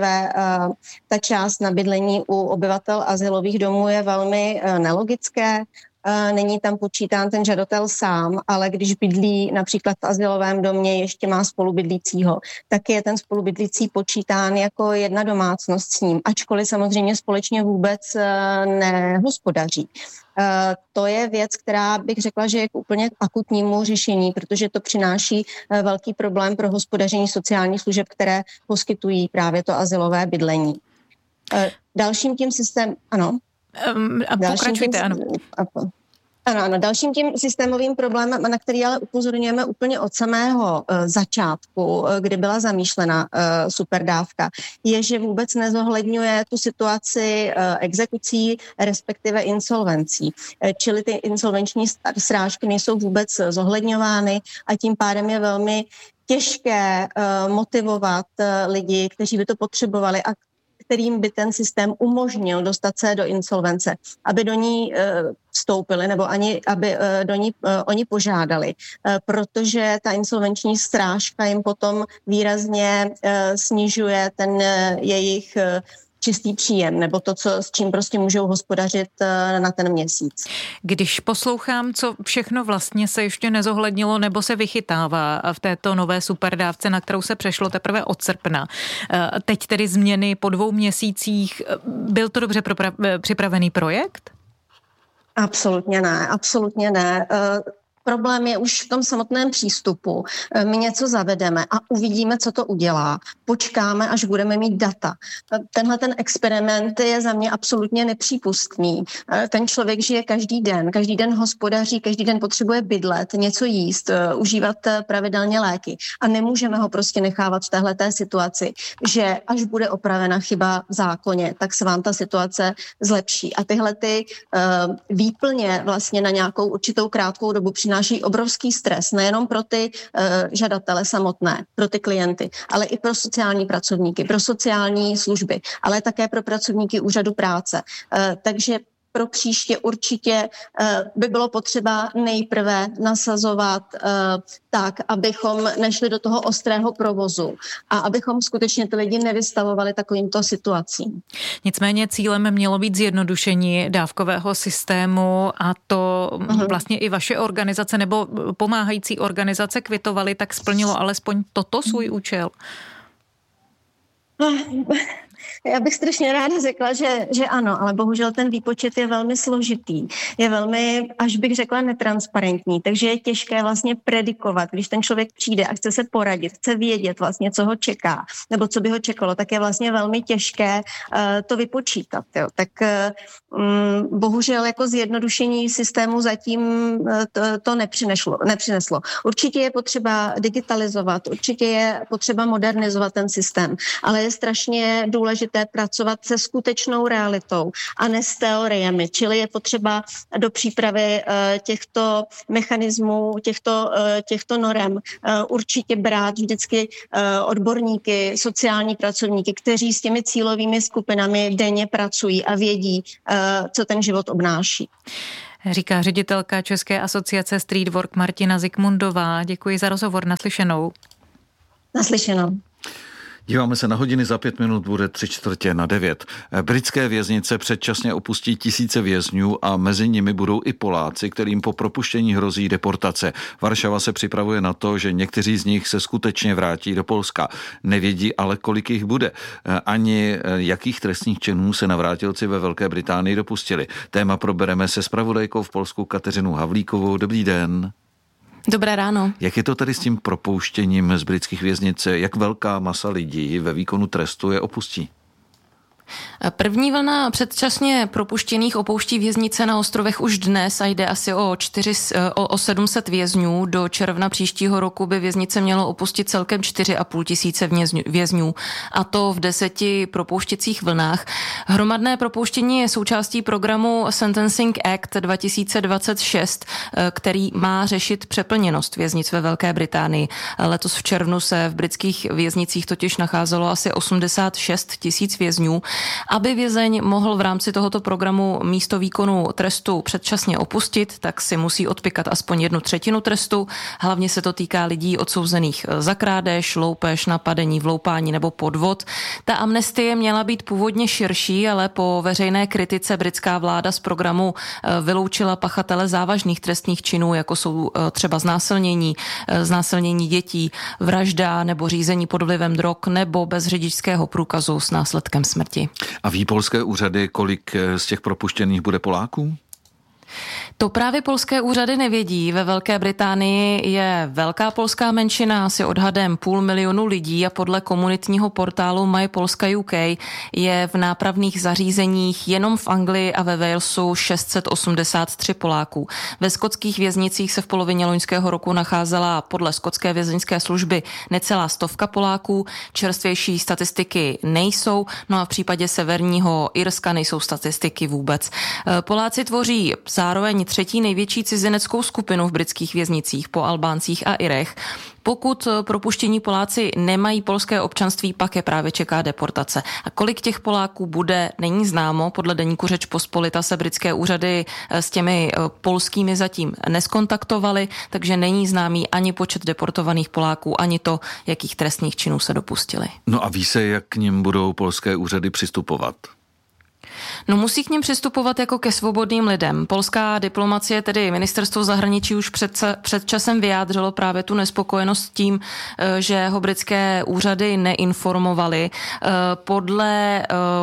ta část na bydlení u obyvatel azylových domů je velmi nelogické. Není tam počítán ten žadatel sám, ale když bydlí například v azylovém domě, ještě má spolubydlícího, tak je ten spolubydlící počítán jako jedna domácnost s ním, ačkoliv samozřejmě společně vůbec nehospodaří. To je věc, která bych řekla, že je k úplně akutnímu řešení, protože to přináší velký problém pro hospodaření sociálních služeb, které poskytují právě to azylové bydlení. Dalším tím systémem, ano. Pokračujte, ano. Ano, dalším tím systémovým problémem, na který ale upozorňujeme úplně od samého začátku, kdy byla zamýšlena superdávka, je, že vůbec nezohledňuje tu situaci exekucí, respektive insolvencí. Čili ty insolvenční srážky nejsou vůbec zohledňovány a tím pádem je velmi těžké motivovat lidi, kteří by to potřebovali a kterým by ten systém umožnil dostat se do insolvence, aby do ní vstoupili nebo aby do ní oni požádali, protože ta insolvenční strážka jim potom výrazně snižuje ten jejich čistý příjem, nebo to, s čím prostě můžou hospodařit na ten měsíc. Když poslouchám, co všechno vlastně se ještě nezohlednilo nebo se vychytává v této nové superdávce, na kterou se přešlo teprve od srpna. Teď tedy změny po 2 měsících. Byl to dobře připravený projekt? Absolutně ne. Problém je už v tom samotném přístupu. My něco zavedeme a uvidíme, co to udělá. Počkáme, až budeme mít data. Tenhle ten experiment je za mě absolutně nepřípustný. Ten člověk žije každý den hospodaří, každý den potřebuje bydlet, něco jíst, užívat pravidelně léky. A nemůžeme ho prostě nechávat v téhleté situaci, že až bude opravena chyba v zákoně, tak se vám ta situace zlepší. A tyhle ty výplně vlastně na nějakou určitou krátkou dobu přináší obrovský stres, nejenom pro ty žadatele samotné, pro ty klienty, ale i pro sociální pracovníky, pro sociální služby, ale také pro pracovníky úřadu práce. Takže pro příště určitě by bylo potřeba nejprve nasazovat tak, abychom nešli do toho ostrého provozu a abychom skutečně ty lidi nevystavovali takovýmto situacím. Nicméně cílem mělo být zjednodušení dávkového systému a to vlastně i vaše organizace nebo pomáhající organizace kvitovaly, tak splnilo alespoň toto svůj účel? Já bych strašně ráda řekla, že ano, ale bohužel ten výpočet je velmi složitý. Je velmi, až bych řekla, netransparentní, takže je těžké vlastně predikovat, když ten člověk přijde a chce se poradit, chce vědět vlastně, co ho čeká, nebo co by ho čekalo, tak je vlastně velmi těžké to vypočítat. Jo. Tak bohužel jako zjednodušení systému zatím to nepřineslo. Určitě je potřeba digitalizovat, určitě je potřeba modernizovat ten systém, ale je strašně důležité pracovat se skutečnou realitou a ne s teoriemi, čili je potřeba do přípravy těchto mechanismů, těchto norem určitě brát vždycky odborníky, sociální pracovníky, kteří s těmi cílovými skupinami denně pracují a vědí, co ten život obnáší. Říká ředitelka České asociace Streetwork Martina Zikmundová. Děkuji za rozhovor, naslyšenou. Naslyšenou. Díváme se na hodiny, za 5 minut bude 8:45. Britské věznice předčasně opustí tisíce vězňů a mezi nimi budou i Poláci, kterým po propuštění hrozí deportace. Varšava se připravuje na to, že někteří z nich se skutečně vrátí do Polska. Nevědí ale, kolik jich bude. Ani jakých trestních činů se navrátilci ve Velké Británii dopustili. Téma probereme se zpravodajkou v Polsku Kateřinou Havlíkovou. Dobrý den. Dobré ráno. Jak je to tady s tím propouštěním z britských věznic? Jak velká masa lidí ve výkonu trestu je opustí? První vlna předčasně propuštěných opouští věznice na ostrovech už dnes a jde asi o 700 vězňů. Do června příštího roku by věznice mělo opustit celkem 4,5 tisíce vězňů, a to v 10 propouštěcích vlnách. Hromadné propouštění je součástí programu Sentencing Act 2026, který má řešit přeplněnost věznic ve Velké Británii. Letos v červnu se v britských věznicích totiž nacházelo asi 86 tisíc vězňů. Aby vězeň mohl v rámci tohoto programu místo výkonu trestu předčasně opustit, tak si musí odpikat aspoň 1/3 trestu. Hlavně se to týká lidí odsouzených za krádež, loupež, napadení, vloupání nebo podvod. Ta amnestie měla být původně širší, ale po veřejné kritice britská vláda z programu vyloučila pachatele závažných trestných činů, jako jsou třeba znásilnění dětí, vražda nebo řízení pod vlivem drog nebo bez řidičského průkazu s následkem smrti. A ví polské úřady, kolik z těch propuštěných bude Poláků? To právě polské úřady nevědí. Ve Velké Británii je velká polská menšina, asi odhadem 500 000 lidí, a podle komunitního portálu My Polska UK je v nápravných zařízeních jenom v Anglii a ve Walesu 683 Poláků. Ve skotských věznicích se v polovině loňského roku nacházela podle skotské vězeňské služby necelá 100 Poláků. Čerstvější statistiky nejsou, no a v případě Severního Irska nejsou statistiky vůbec. Poláci tvoří zároveň třetí největší cizineckou skupinu v britských věznicích po Albáncích a Irech. Pokud propuštění Poláci nemají polské občanství, pak je právě čeká deportace. A kolik těch Poláků bude, není známo. Podle deníku Řeč Pospolita se britské úřady s těmi polskými zatím neskontaktovaly, takže není známý ani počet deportovaných Poláků, ani to, jakých trestných činů se dopustili. No a ví se, jak k nim budou polské úřady přistupovat? No, musí k nim přistupovat jako ke svobodným lidem. Polská diplomacie, tedy ministerstvo zahraničí, už před časem vyjádřilo právě tu nespokojenost s tím, že ho britské úřady neinformovaly. Podle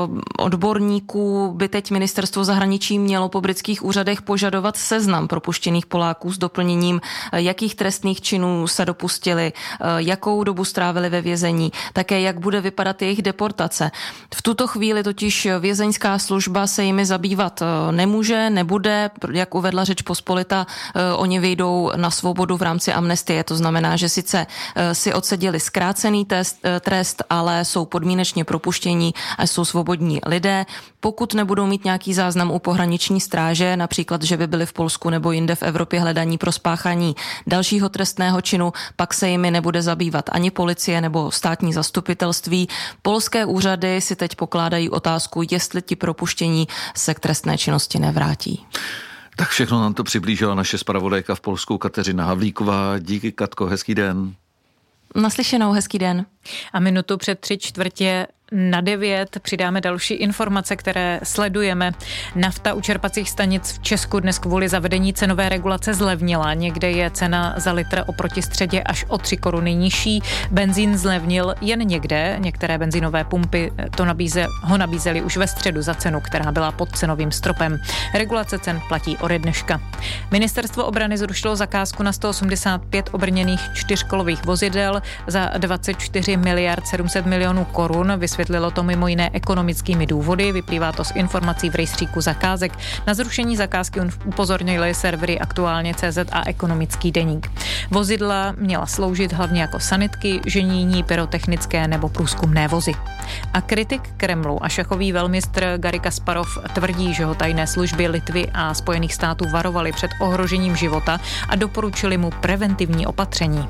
odborníků by teď ministerstvo zahraničí mělo po britských úřadech požadovat seznam propuštěných Poláků s doplněním, jakých trestných činů se dopustili, jakou dobu strávili ve vězení, také jak bude vypadat jejich deportace. V tuto chvíli totiž vězeňská služba se jimi zabývat nebude, jak uvedla Řeč Pospolita, oni vyjdou na svobodu v rámci amnestie, to znamená, že sice si odseděli zkrácený trest, ale jsou podmínečně propuštění a jsou svobodní lidé. Pokud nebudou mít nějaký záznam u pohraniční stráže, například, že by byli v Polsku nebo jinde v Evropě hledaní pro spáchání dalšího trestného činu, pak se jimi nebude zabývat ani policie nebo státní zastupitelství. Polské úřady si teď pokládají otázku, jestli ti propuštění se k trestné činnosti nevrátí. Tak všechno nám to přiblížila naše zpravodajka v Polsku Kateřina Havlíková. Díky, Katko, hezký den. Naslyšenou, hezký den. A minutu před 3/4 8:45. Přidáme další informace, které sledujeme. Nafta u čerpacích stanic v Česku dnes kvůli zavedení cenové regulace zlevnila. Někde je cena za litr oproti středě až o 3 koruny nižší. Benzín zlevnil jen někde. Některé benzínové pumpy ho nabízely už ve středu za cenu, která byla pod cenovým stropem. Regulace cen platí ode dneška. Ministerstvo obrany zrušilo zakázku na 185 obrněných 4kolových vozidel za 24 miliard 700 milionů korun. Vysvětlilo to mimo jiné ekonomickými důvody. Vyplývá to z informací v rejstříku zakázek. Na zrušení zakázky upozornili servery Aktuálně.cz a Ekonomický deník. Vozidla měla sloužit hlavně jako sanitky, ženíní, pyrotechnické nebo průzkumné vozy. A kritik Kremlu a šachový velmistr Garry Kasparov tvrdí, že ho tajné služby Litvy a Spojených států varovali před ohrožením života a doporučili mu preventivní opatření.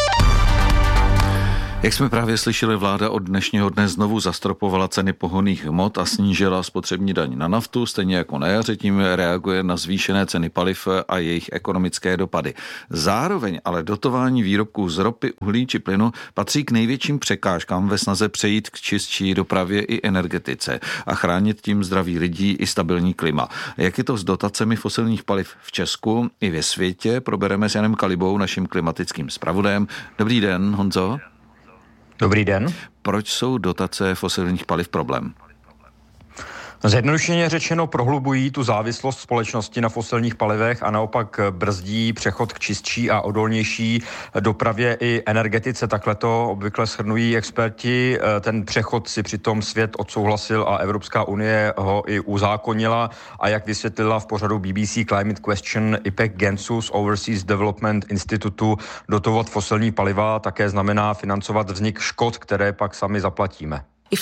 Jak jsme právě slyšeli, vláda od dnešního dne znovu zastropovala ceny pohonných hmot a snížila spotřební daň na naftu, stejně jako na jaře, tím reaguje na zvýšené ceny paliv a jejich ekonomické dopady. Zároveň ale dotování výrobků z ropy, uhlí či plynu patří k největším překážkám ve snaze přejít k čistší dopravě i energetice a chránit tím zdraví lidí i stabilní klima. Jak je to s dotacemi fosilních paliv v Česku i ve světě, probereme s Janem Kalibou, naším klimatickým zpravodajem. Dobrý den, Honzo. Dobrý den. Proč jsou dotace fosilních paliv problém? Zjednodušeně řečeno prohlubují tu závislost společnosti na fosilních palivech a naopak brzdí přechod k čistší a odolnější dopravě i energetice. Takhle to obvykle shrnují experti. Ten přechod si přitom svět odsouhlasil a Evropská unie ho i uzákonila. A jak vysvětlila v pořadu BBC Climate Question Ipek Gensu z Overseas Development Institutu, dotovat fosilní paliva také znamená financovat vznik škod, které pak sami zaplatíme.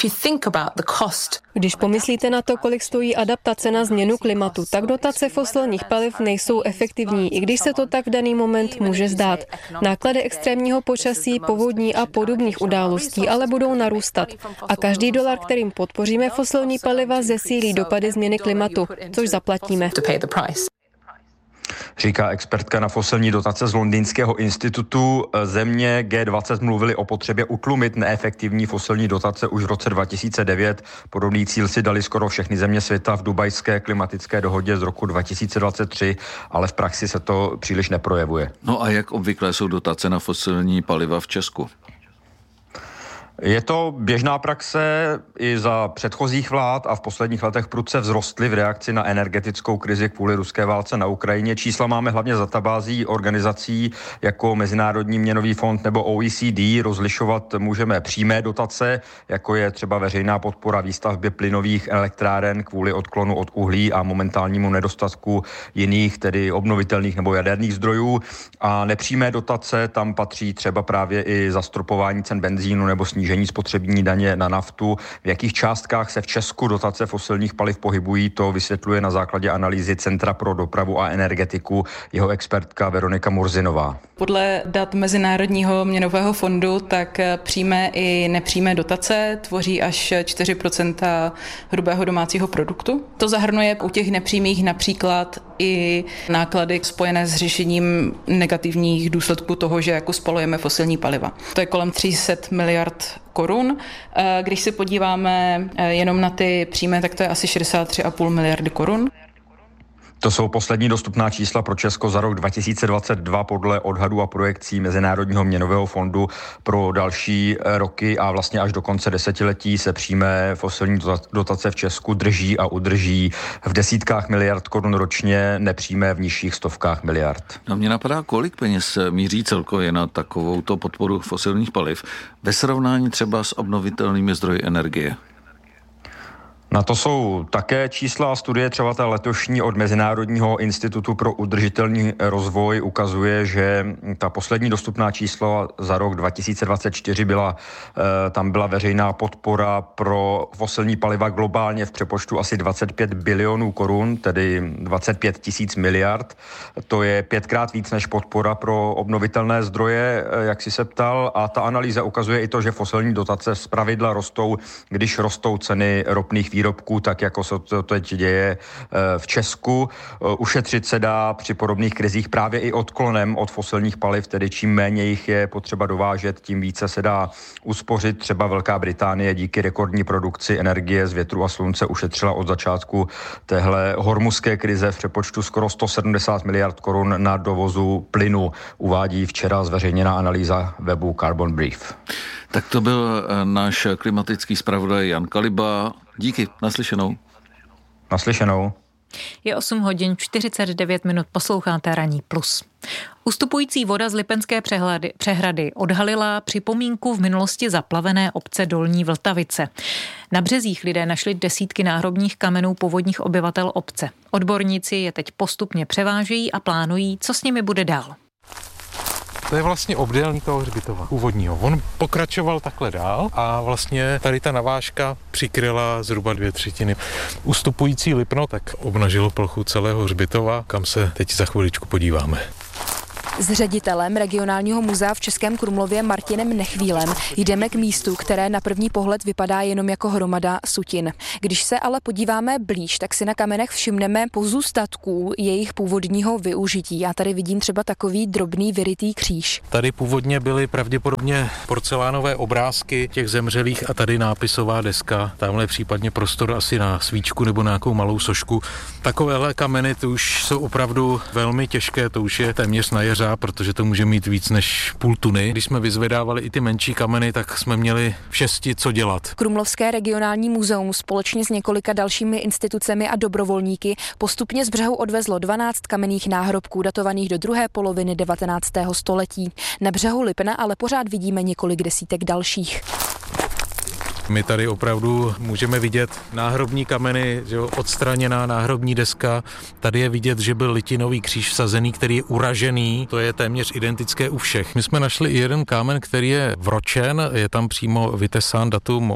Když pomyslíte na to, kolik stojí adaptace na změnu klimatu, tak dotace fosilních paliv nejsou efektivní, i když se to tak v daný moment může zdát. Náklady extrémního počasí, povodní a podobných událostí ale budou narůstat. A každý dolar, kterým podpoříme fosilní paliva, zesílí dopady změny klimatu, což zaplatíme. Říká expertka na fosilní dotace z Londýnského institutu. Země G20 mluvili o potřebě utlumit neefektivní fosilní dotace už v roce 2009. Podobný cíl si dali skoro všechny země světa v dubajské klimatické dohodě z roku 2023, ale v praxi se to příliš neprojevuje. No a jak obvykle jsou dotace na fosilní paliva v Česku? Je to běžná praxe i za předchozích vlád a v posledních letech prudce vzrostly v reakci na energetickou krizi kvůli ruské válce na Ukrajině. Čísla máme hlavně z databází organizací jako Mezinárodní měnový fond nebo OECD. Rozlišovat můžeme přímé dotace, jako je třeba veřejná podpora výstavbě plynových elektráren kvůli odklonu od uhlí a momentálnímu nedostatku jiných, tedy obnovitelných nebo jaderných zdrojů. A nepřímé dotace, tam patří třeba právě i zastropování cen benzínu nebo snížení spotřební daně na naftu. V jakých částkách se v Česku dotace fosilních paliv pohybují, to vysvětluje na základě analýzy Centra pro dopravu a energetiku jeho expertka Veronika Murzinová. Podle dat Mezinárodního měnového fondu tak přímé i nepřímé dotace tvoří až 4% hrubého domácího produktu. To zahrnuje u těch nepřímých například i náklady spojené s řešením negativních důsledků toho, že jako spalujeme fosilní paliva. To je kolem 300 miliard korun. Když se podíváme jenom na ty přímé, tak to je asi 63,5 miliardy korun. To jsou poslední dostupná čísla pro Česko za rok 2022 podle odhadů a projekcí Mezinárodního měnového fondu pro další roky a vlastně až do konce desetiletí se přímé fosilní dotace v Česku drží a udrží v desítkách miliard korun ročně, nepřímé v nižších stovkách miliard. No mě napadá, kolik peněz míří celkově na takovouto podporu fosilních paliv ve srovnání třeba s obnovitelnými zdroji energie? Na to jsou také čísla a studie, třeba ta letošní od Mezinárodního institutu pro udržitelný rozvoj ukazuje, že ta poslední dostupná čísla za rok 2024 tam byla veřejná podpora pro fosilní paliva globálně v přepočtu asi 25 bilionů korun, tedy 25 tisíc miliard. To je 5krát víc než podpora pro obnovitelné zdroje, jak si se ptal, a ta analýza ukazuje i to, že fosilní dotace zpravidla rostou, když rostou ceny ropných výrobků, tak jako se to teď děje v Česku. Ušetřit se dá při podobných krizích právě i odklonem od fosilních paliv, tedy čím méně jich je potřeba dovážet, tím více se dá uspořit. Třeba Velká Británie díky rekordní produkci energie z větru a slunce ušetřila od začátku téhle hormuzské krize v přepočtu skoro 170 miliard korun na dovozu plynu, uvádí včera zveřejněná analýza webu Carbon Brief. Tak to byl náš klimatický zpravodaj Jan Kaliba. Díky, naslyšenou. Naslyšenou. Je 8 hodin 49 minut, posloucháte Ranní plus. Ustupující voda z Lipenské přehrady odhalila připomínku v minulosti zaplavené obce Dolní Vltavice. Na březích lidé našli desítky náhrobních kamenů původních obyvatel obce. Odborníci je teď postupně převážejí a plánují, co s nimi bude dál. To je vlastně obdélník toho hřbitova původního. On pokračoval takhle dál a vlastně tady ta navážka přikryla zhruba 2/3. Ustupující Lipno tak obnažilo plochu celého hřbitova, kam se teď za chviličku podíváme. S ředitelem regionálního muzea v Českém Krumlově Martinem Nechvílem jdeme k místu, které na první pohled vypadá jenom jako hromada sutin. Když se ale podíváme blíž, tak si na kamenech všimneme pozůstatků jejich původního využití. Já tady vidím třeba takový drobný vyrytý kříž. Tady původně byly pravděpodobně porcelánové obrázky těch zemřelých a tady nápisová deska. Tamhle případně prostor asi na svíčku nebo na nějakou malou sošku. Takovéhle kameny to už jsou opravdu velmi těžké, to už je téměř na jeřáb, protože to může mít víc než půl tuny. Když jsme vyzvedávali i ty menší kameny, tak jsme měli v šesti co dělat. Krumlovské regionální muzeum společně s několika dalšími institucemi a dobrovolníky postupně z břehu odvezlo 12 kamenných náhrobků datovaných do druhé poloviny 19. století. Na břehu Lipna ale pořád vidíme několik desítek dalších. My tady opravdu můžeme vidět náhrobní kameny, že jo, odstraněná náhrobní deska. Tady je vidět, že byl litinový kříž vsazený, který je uražený. To je téměř identické u všech. My jsme našli i jeden kámen, který je vročen, je tam přímo vytesán datum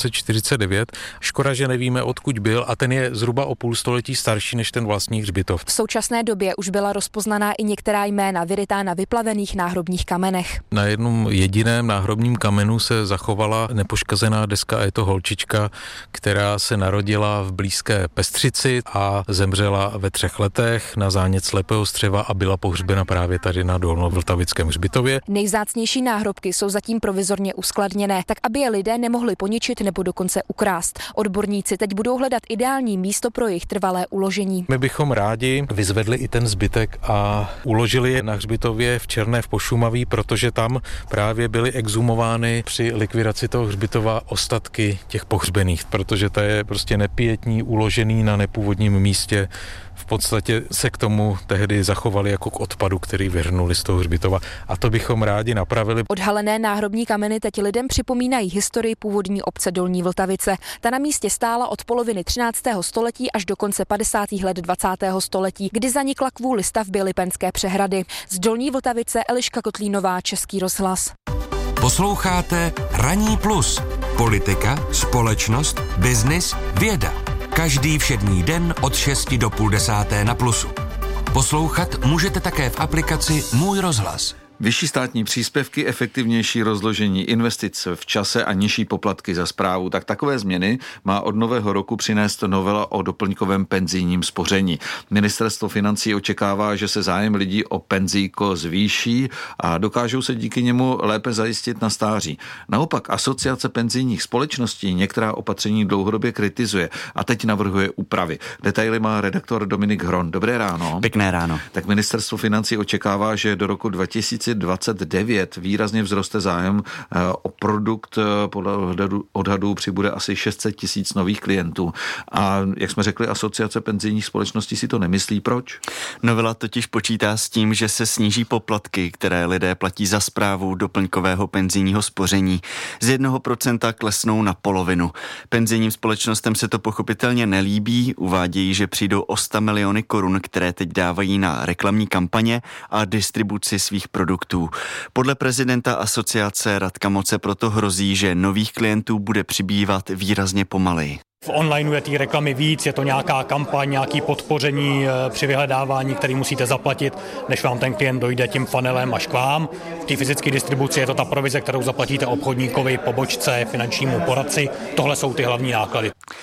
1849. Škoda, že nevíme, odkud byl, a ten je zhruba o půl století starší než ten vlastní hřbitov. V současné době už byla rozpoznaná i některá jména vyrytá na vyplavených náhrobních kamenech. Na jednom jediném náhrobním kamenu se zachovala nepoškazená deska a je to holčička, která se narodila v blízké Pestřici a zemřela ve 3 letech na zánět slepého střeva a byla pohřbena právě tady na Dolnovltavickém hřbitově. Nejvzácnější náhrobky jsou zatím provizorně uskladněné, tak aby je lidé nemohli poničit nebo dokonce ukrást. Odborníci teď budou hledat ideální místo pro jejich trvalé uložení. My bychom rádi vyzvedli i ten zbytek a uložili je na hřbitově v Černé v Pošumaví, protože tam právě byly exhumovány při likvidaci toho hřbitova ostatky těch pohřbených, protože to je prostě nepietní, uložený na nepůvodním místě. V podstatě se k tomu tehdy zachovali jako k odpadu, který vyhrnuli z toho hřbitova, a to bychom rádi napravili. Odhalené náhrobní kameny teď lidem připomínají historii původní obce Dolní Vltavice. Ta na místě stála od poloviny 13. století až do konce 50. let 20. století, kdy zanikla kvůli stavbě Lipenské přehrady. Z Dolní Vltavice Eliška Kotlínová, Český rozhlas. Posloucháte Ranní plus. Politika, společnost, biznis, věda. Každý všední den od 6 do 9:30 na Plusu. Poslouchat můžete také v aplikaci Můj rozhlas. Vyšší státní příspěvky, efektivnější rozložení investic v čase a nižší poplatky za správu. Tak takové změny má od nového roku přinést novela o doplňkovém penzijním spoření. Ministerstvo financí očekává, že se zájem lidí o penzijko zvýší a dokážou se díky němu lépe zajistit na stáří. Naopak Asociace penzijních společností některá opatření dlouhodobě kritizuje a teď navrhuje úpravy. Detaily má redaktor Dominik Hron. Dobré ráno. Pěkné ráno. Tak Ministerstvo financí očekává, že do roku 2029 výrazně vzroste zájem o produkt. Podle odhadů přibude asi 600 000 nových klientů. A jak jsme řekli, Asociace penzijních společností si to nemyslí. Proč? Novela totiž počítá s tím, že se sníží poplatky, které lidé platí za správu doplňkového penzijního spoření. Z 1% klesnou na polovinu. Penzijním společnostem se to pochopitelně nelíbí. Uvádějí, že přijdou o 100 miliony korun, které teď dávají na reklamní kampaně a distribuci svých produktů. Podle prezidenta asociace Radka Moce proto hrozí, že nových klientů bude přibývat výrazně pomaleji. V onlineu je té reklamy víc, je to nějaká kampaň, nějaké podpoření při vyhledávání, který musíte zaplatit, než vám ten klient dojde tím funnelem až k vám. V té fyzické distribuci je to ta provize, kterou zaplatíte obchodníkovi, pobočce, finančnímu poradci. Tohle jsou ty hlavní náklady.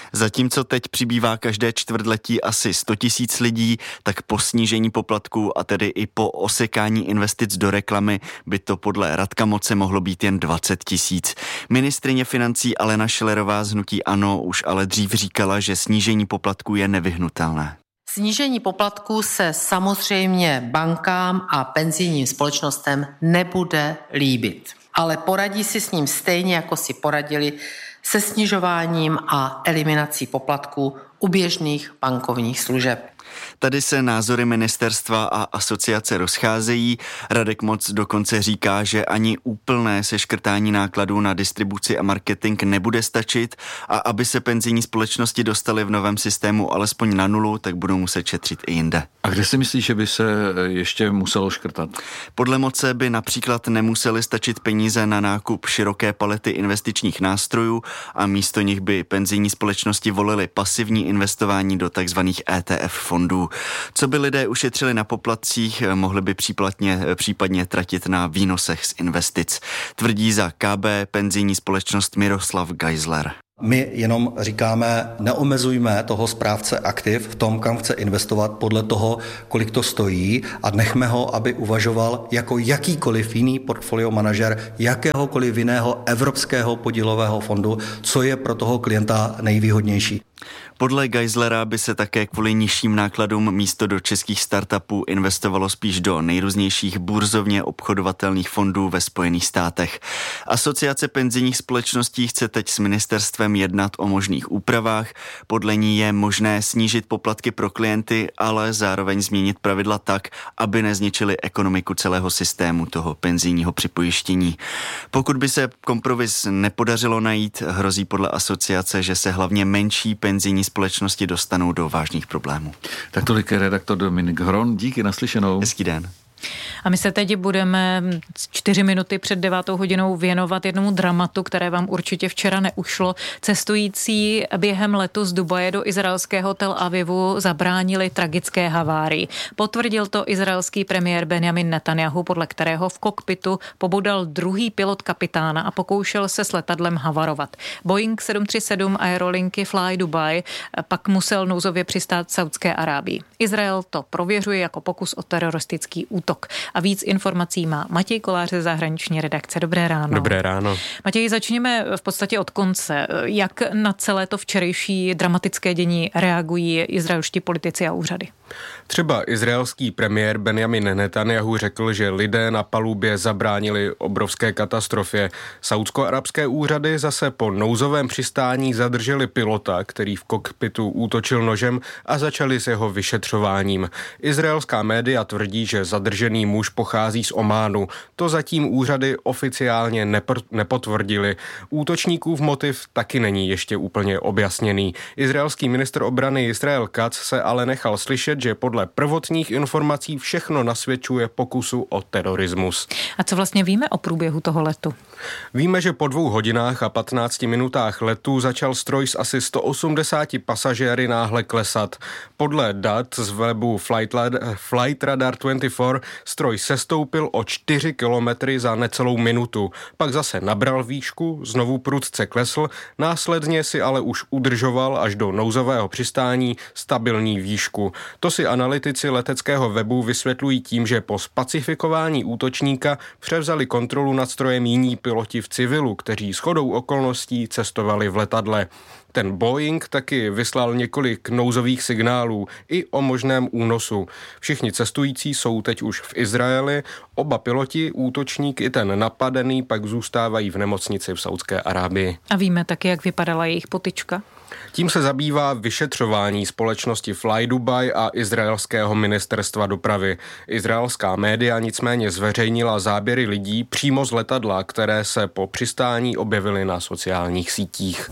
Zatímco teď přibývá každé čtvrtletí asi 100 000 lidí, tak po snížení poplatků a tedy i po osekání investic do reklamy by to podle Radka Moce mohlo být jen 20 000. Ministryně financí Alena Schillerová z hnutí ANO už ale dřív říkala, že snížení poplatků je nevyhnutelné. Snížení poplatků se samozřejmě bankám a penzijním společnostem nebude líbit, ale poradí si s ním stejně, jako si poradili se snižováním a eliminací poplatků u běžných bankovních služeb. Tady se názory ministerstva a asociace rozcházejí. Radek Moc dokonce říká, že ani úplné seškrtání nákladů na distribuci a marketing nebude stačit a aby se penzijní společnosti dostaly v novém systému alespoň na nulu, tak budou muset šetřit i jinde. A kde si myslíš, že by se ještě muselo škrtat? Podle Moce by například nemusely stačit peníze na nákup široké palety investičních nástrojů a místo nich by penzijní společnosti volily pasivní investování do takzvaných ETF fondů. Co by lidé ušetřili na poplatcích, mohli by případně tratit na výnosech z investic. Tvrdí za KB penzijní společnost Miroslav Geisler. My jenom říkáme, neomezujme toho správce aktiv v tom, kam chce investovat podle toho, kolik to stojí a nechme ho, aby uvažoval jako jakýkoliv jiný portfolio manažer jakéhokoliv jiného evropského podílového fondu, co je pro toho klienta nejvýhodnější. Podle Geislera by se také kvůli nižším nákladům místo do českých startupů investovalo spíš do nejrůznějších burzovně obchodovatelných fondů ve Spojených státech. Asociace penzijních společností chce teď s ministerstvem jednat o možných úpravách. Podle ní je možné snížit poplatky pro klienty, ale zároveň změnit pravidla tak, aby nezničili ekonomiku celého systému toho penzijního připojištění. Pokud by se kompromis nepodařilo najít, hrozí podle asociace, že se hlavně menší penzijní společnosti dostanou do vážných problémů. Tak tolik redaktor Dominik Hron, díky, naslyšenou. Hezký den. A my se teď budeme 4 minuty před 9 hodinou věnovat jednomu dramatu, které vám určitě včera neušlo. Cestující během letu z Dubaje do izraelského Tel Avivu zabránili tragické havárii. Potvrdil to izraelský premiér Benjamin Netanyahu, podle kterého v kokpitu pobodal druhý pilot kapitána a pokoušel se s letadlem havarovat. Boeing 737 aerolinky Fly Dubai pak musel nouzově přistát v Saudské Arábii. Izrael to prověřuje jako pokus o teroristický útok. A víc informací má Matěj Kolář ze zahraniční redakce. Dobré ráno. Dobré ráno. Matěj, začněme v podstatě od konce. Jak na celé to včerejší dramatické dění reagují izraelští politici a úřady? Třeba izraelský premiér Benjamin Netanyahu řekl, že lidé na palubě zabránili obrovské katastrofě. Saúdsko-arabské úřady zase po nouzovém přistání zadrželi pilota, který v kokpitu útočil nožem a začali s jeho vyšetřováním. Izraelská média tvrdí, že zadržený muž pochází z Ománu. To zatím úřady oficiálně nepotvrdili. Útočníkův motiv taky není ještě úplně objasněný. Izraelský ministr obrany Israel Katz se ale nechal slyšet, že podle prvotních informací všechno nasvědčuje pokusu o terorismus. A co vlastně víme o průběhu toho letu? Víme, že po 2 hodinách a 15 minutách letu začal stroj s asi 180 pasažéry náhle klesat. Podle dat z webu Flightradar 24 stroj sestoupil o 4 kilometry za necelou minutu. Pak zase nabral výšku, znovu prudce klesl, následně si ale už udržoval až do nouzového přistání stabilní výšku. To si analytici leteckého webu vysvětlují tím, že po spacifikování útočníka převzali kontrolu nad strojem jiní piloti v civilu, kteří shodou okolností cestovali v letadle. Ten Boeing taky vyslal několik nouzových signálů i o možném únosu. Všichni cestující jsou teď už v Izraeli, oba piloti, útočník i ten napadený, pak zůstávají v nemocnici v Saudské Arábii. A víme taky, jak vypadala jejich potyčka? Tím se zabývá vyšetřování společnosti Fly Dubai a izraelského ministerstva dopravy. Izraelská média nicméně zveřejnila záběry lidí přímo z letadla, které se po přistání objevily na sociálních sítích.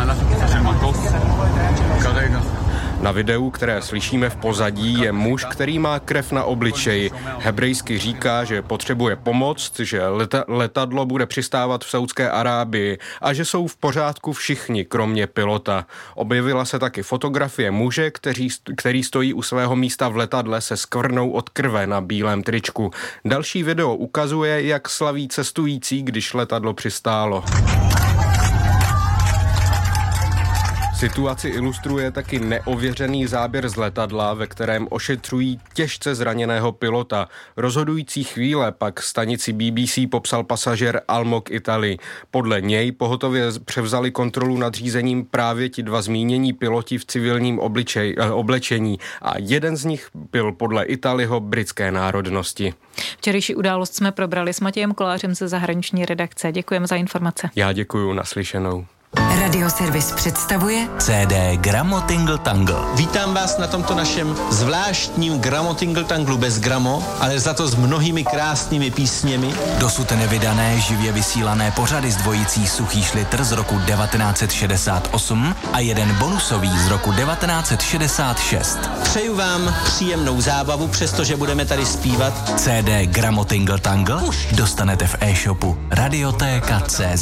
Na videu, které slyšíme v pozadí, je muž, který má krev na obličeji. Hebrejsky říká, že potřebuje pomoc, že letadlo bude přistávat v Saudské Arábii a že jsou v pořádku všichni, kromě pilota. Objevila se taky fotografie muže, který stojí u svého místa v letadle se skvrnou od krve na bílém tričku. Další video ukazuje, jak slaví cestující, když letadlo přistálo. Situaci ilustruje taky neověřený záběr z letadla, ve kterém ošetřují těžce zraněného pilota. Rozhodující chvíle pak stanici BBC popsal pasažér Almog Italy. Podle něj pohotově převzali kontrolu nad řízením právě ti dva zmínění piloti v civilním oblečení a jeden z nich byl podle Italyho britské národnosti. Včerejší událost jsme probrali s Matějem Kolářem ze zahraniční redakce. Děkujeme za informace. Já děkuju, naslyšenou. Radioservis představuje CD Gramo Tingle Tangle. Vítám vás na tomto našem zvláštním Gramo Tingle Tanglu bez gramo, ale za to s mnohými krásnými písněmi. Dosud nevydané živě vysílané pořady s dvojicí Suchý šlitr z roku 1968 a jeden bonusový z roku 1966. Přeju vám příjemnou zábavu, přestože budeme tady zpívat. CD Gramo Tingle Tangle dostanete v e-shopu Radiotéka.cz.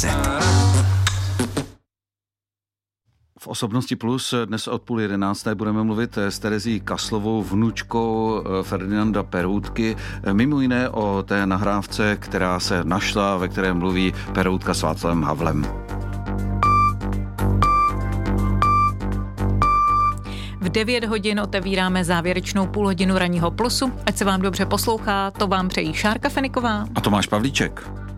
V Osobnosti Plus dnes od 10:30 budeme mluvit s Terezí Kaslovou, vnučkou Ferdinanda Peroutky, mimo jiné o té nahrávce, která se našla, ve které mluví Peroutka s Václavem Havlem. V 9 hodin otevíráme závěrečnou půlhodinu Ranního plusu. Ať se vám dobře poslouchá, to vám přejí Šárka Feniková a Tomáš Pavlíček.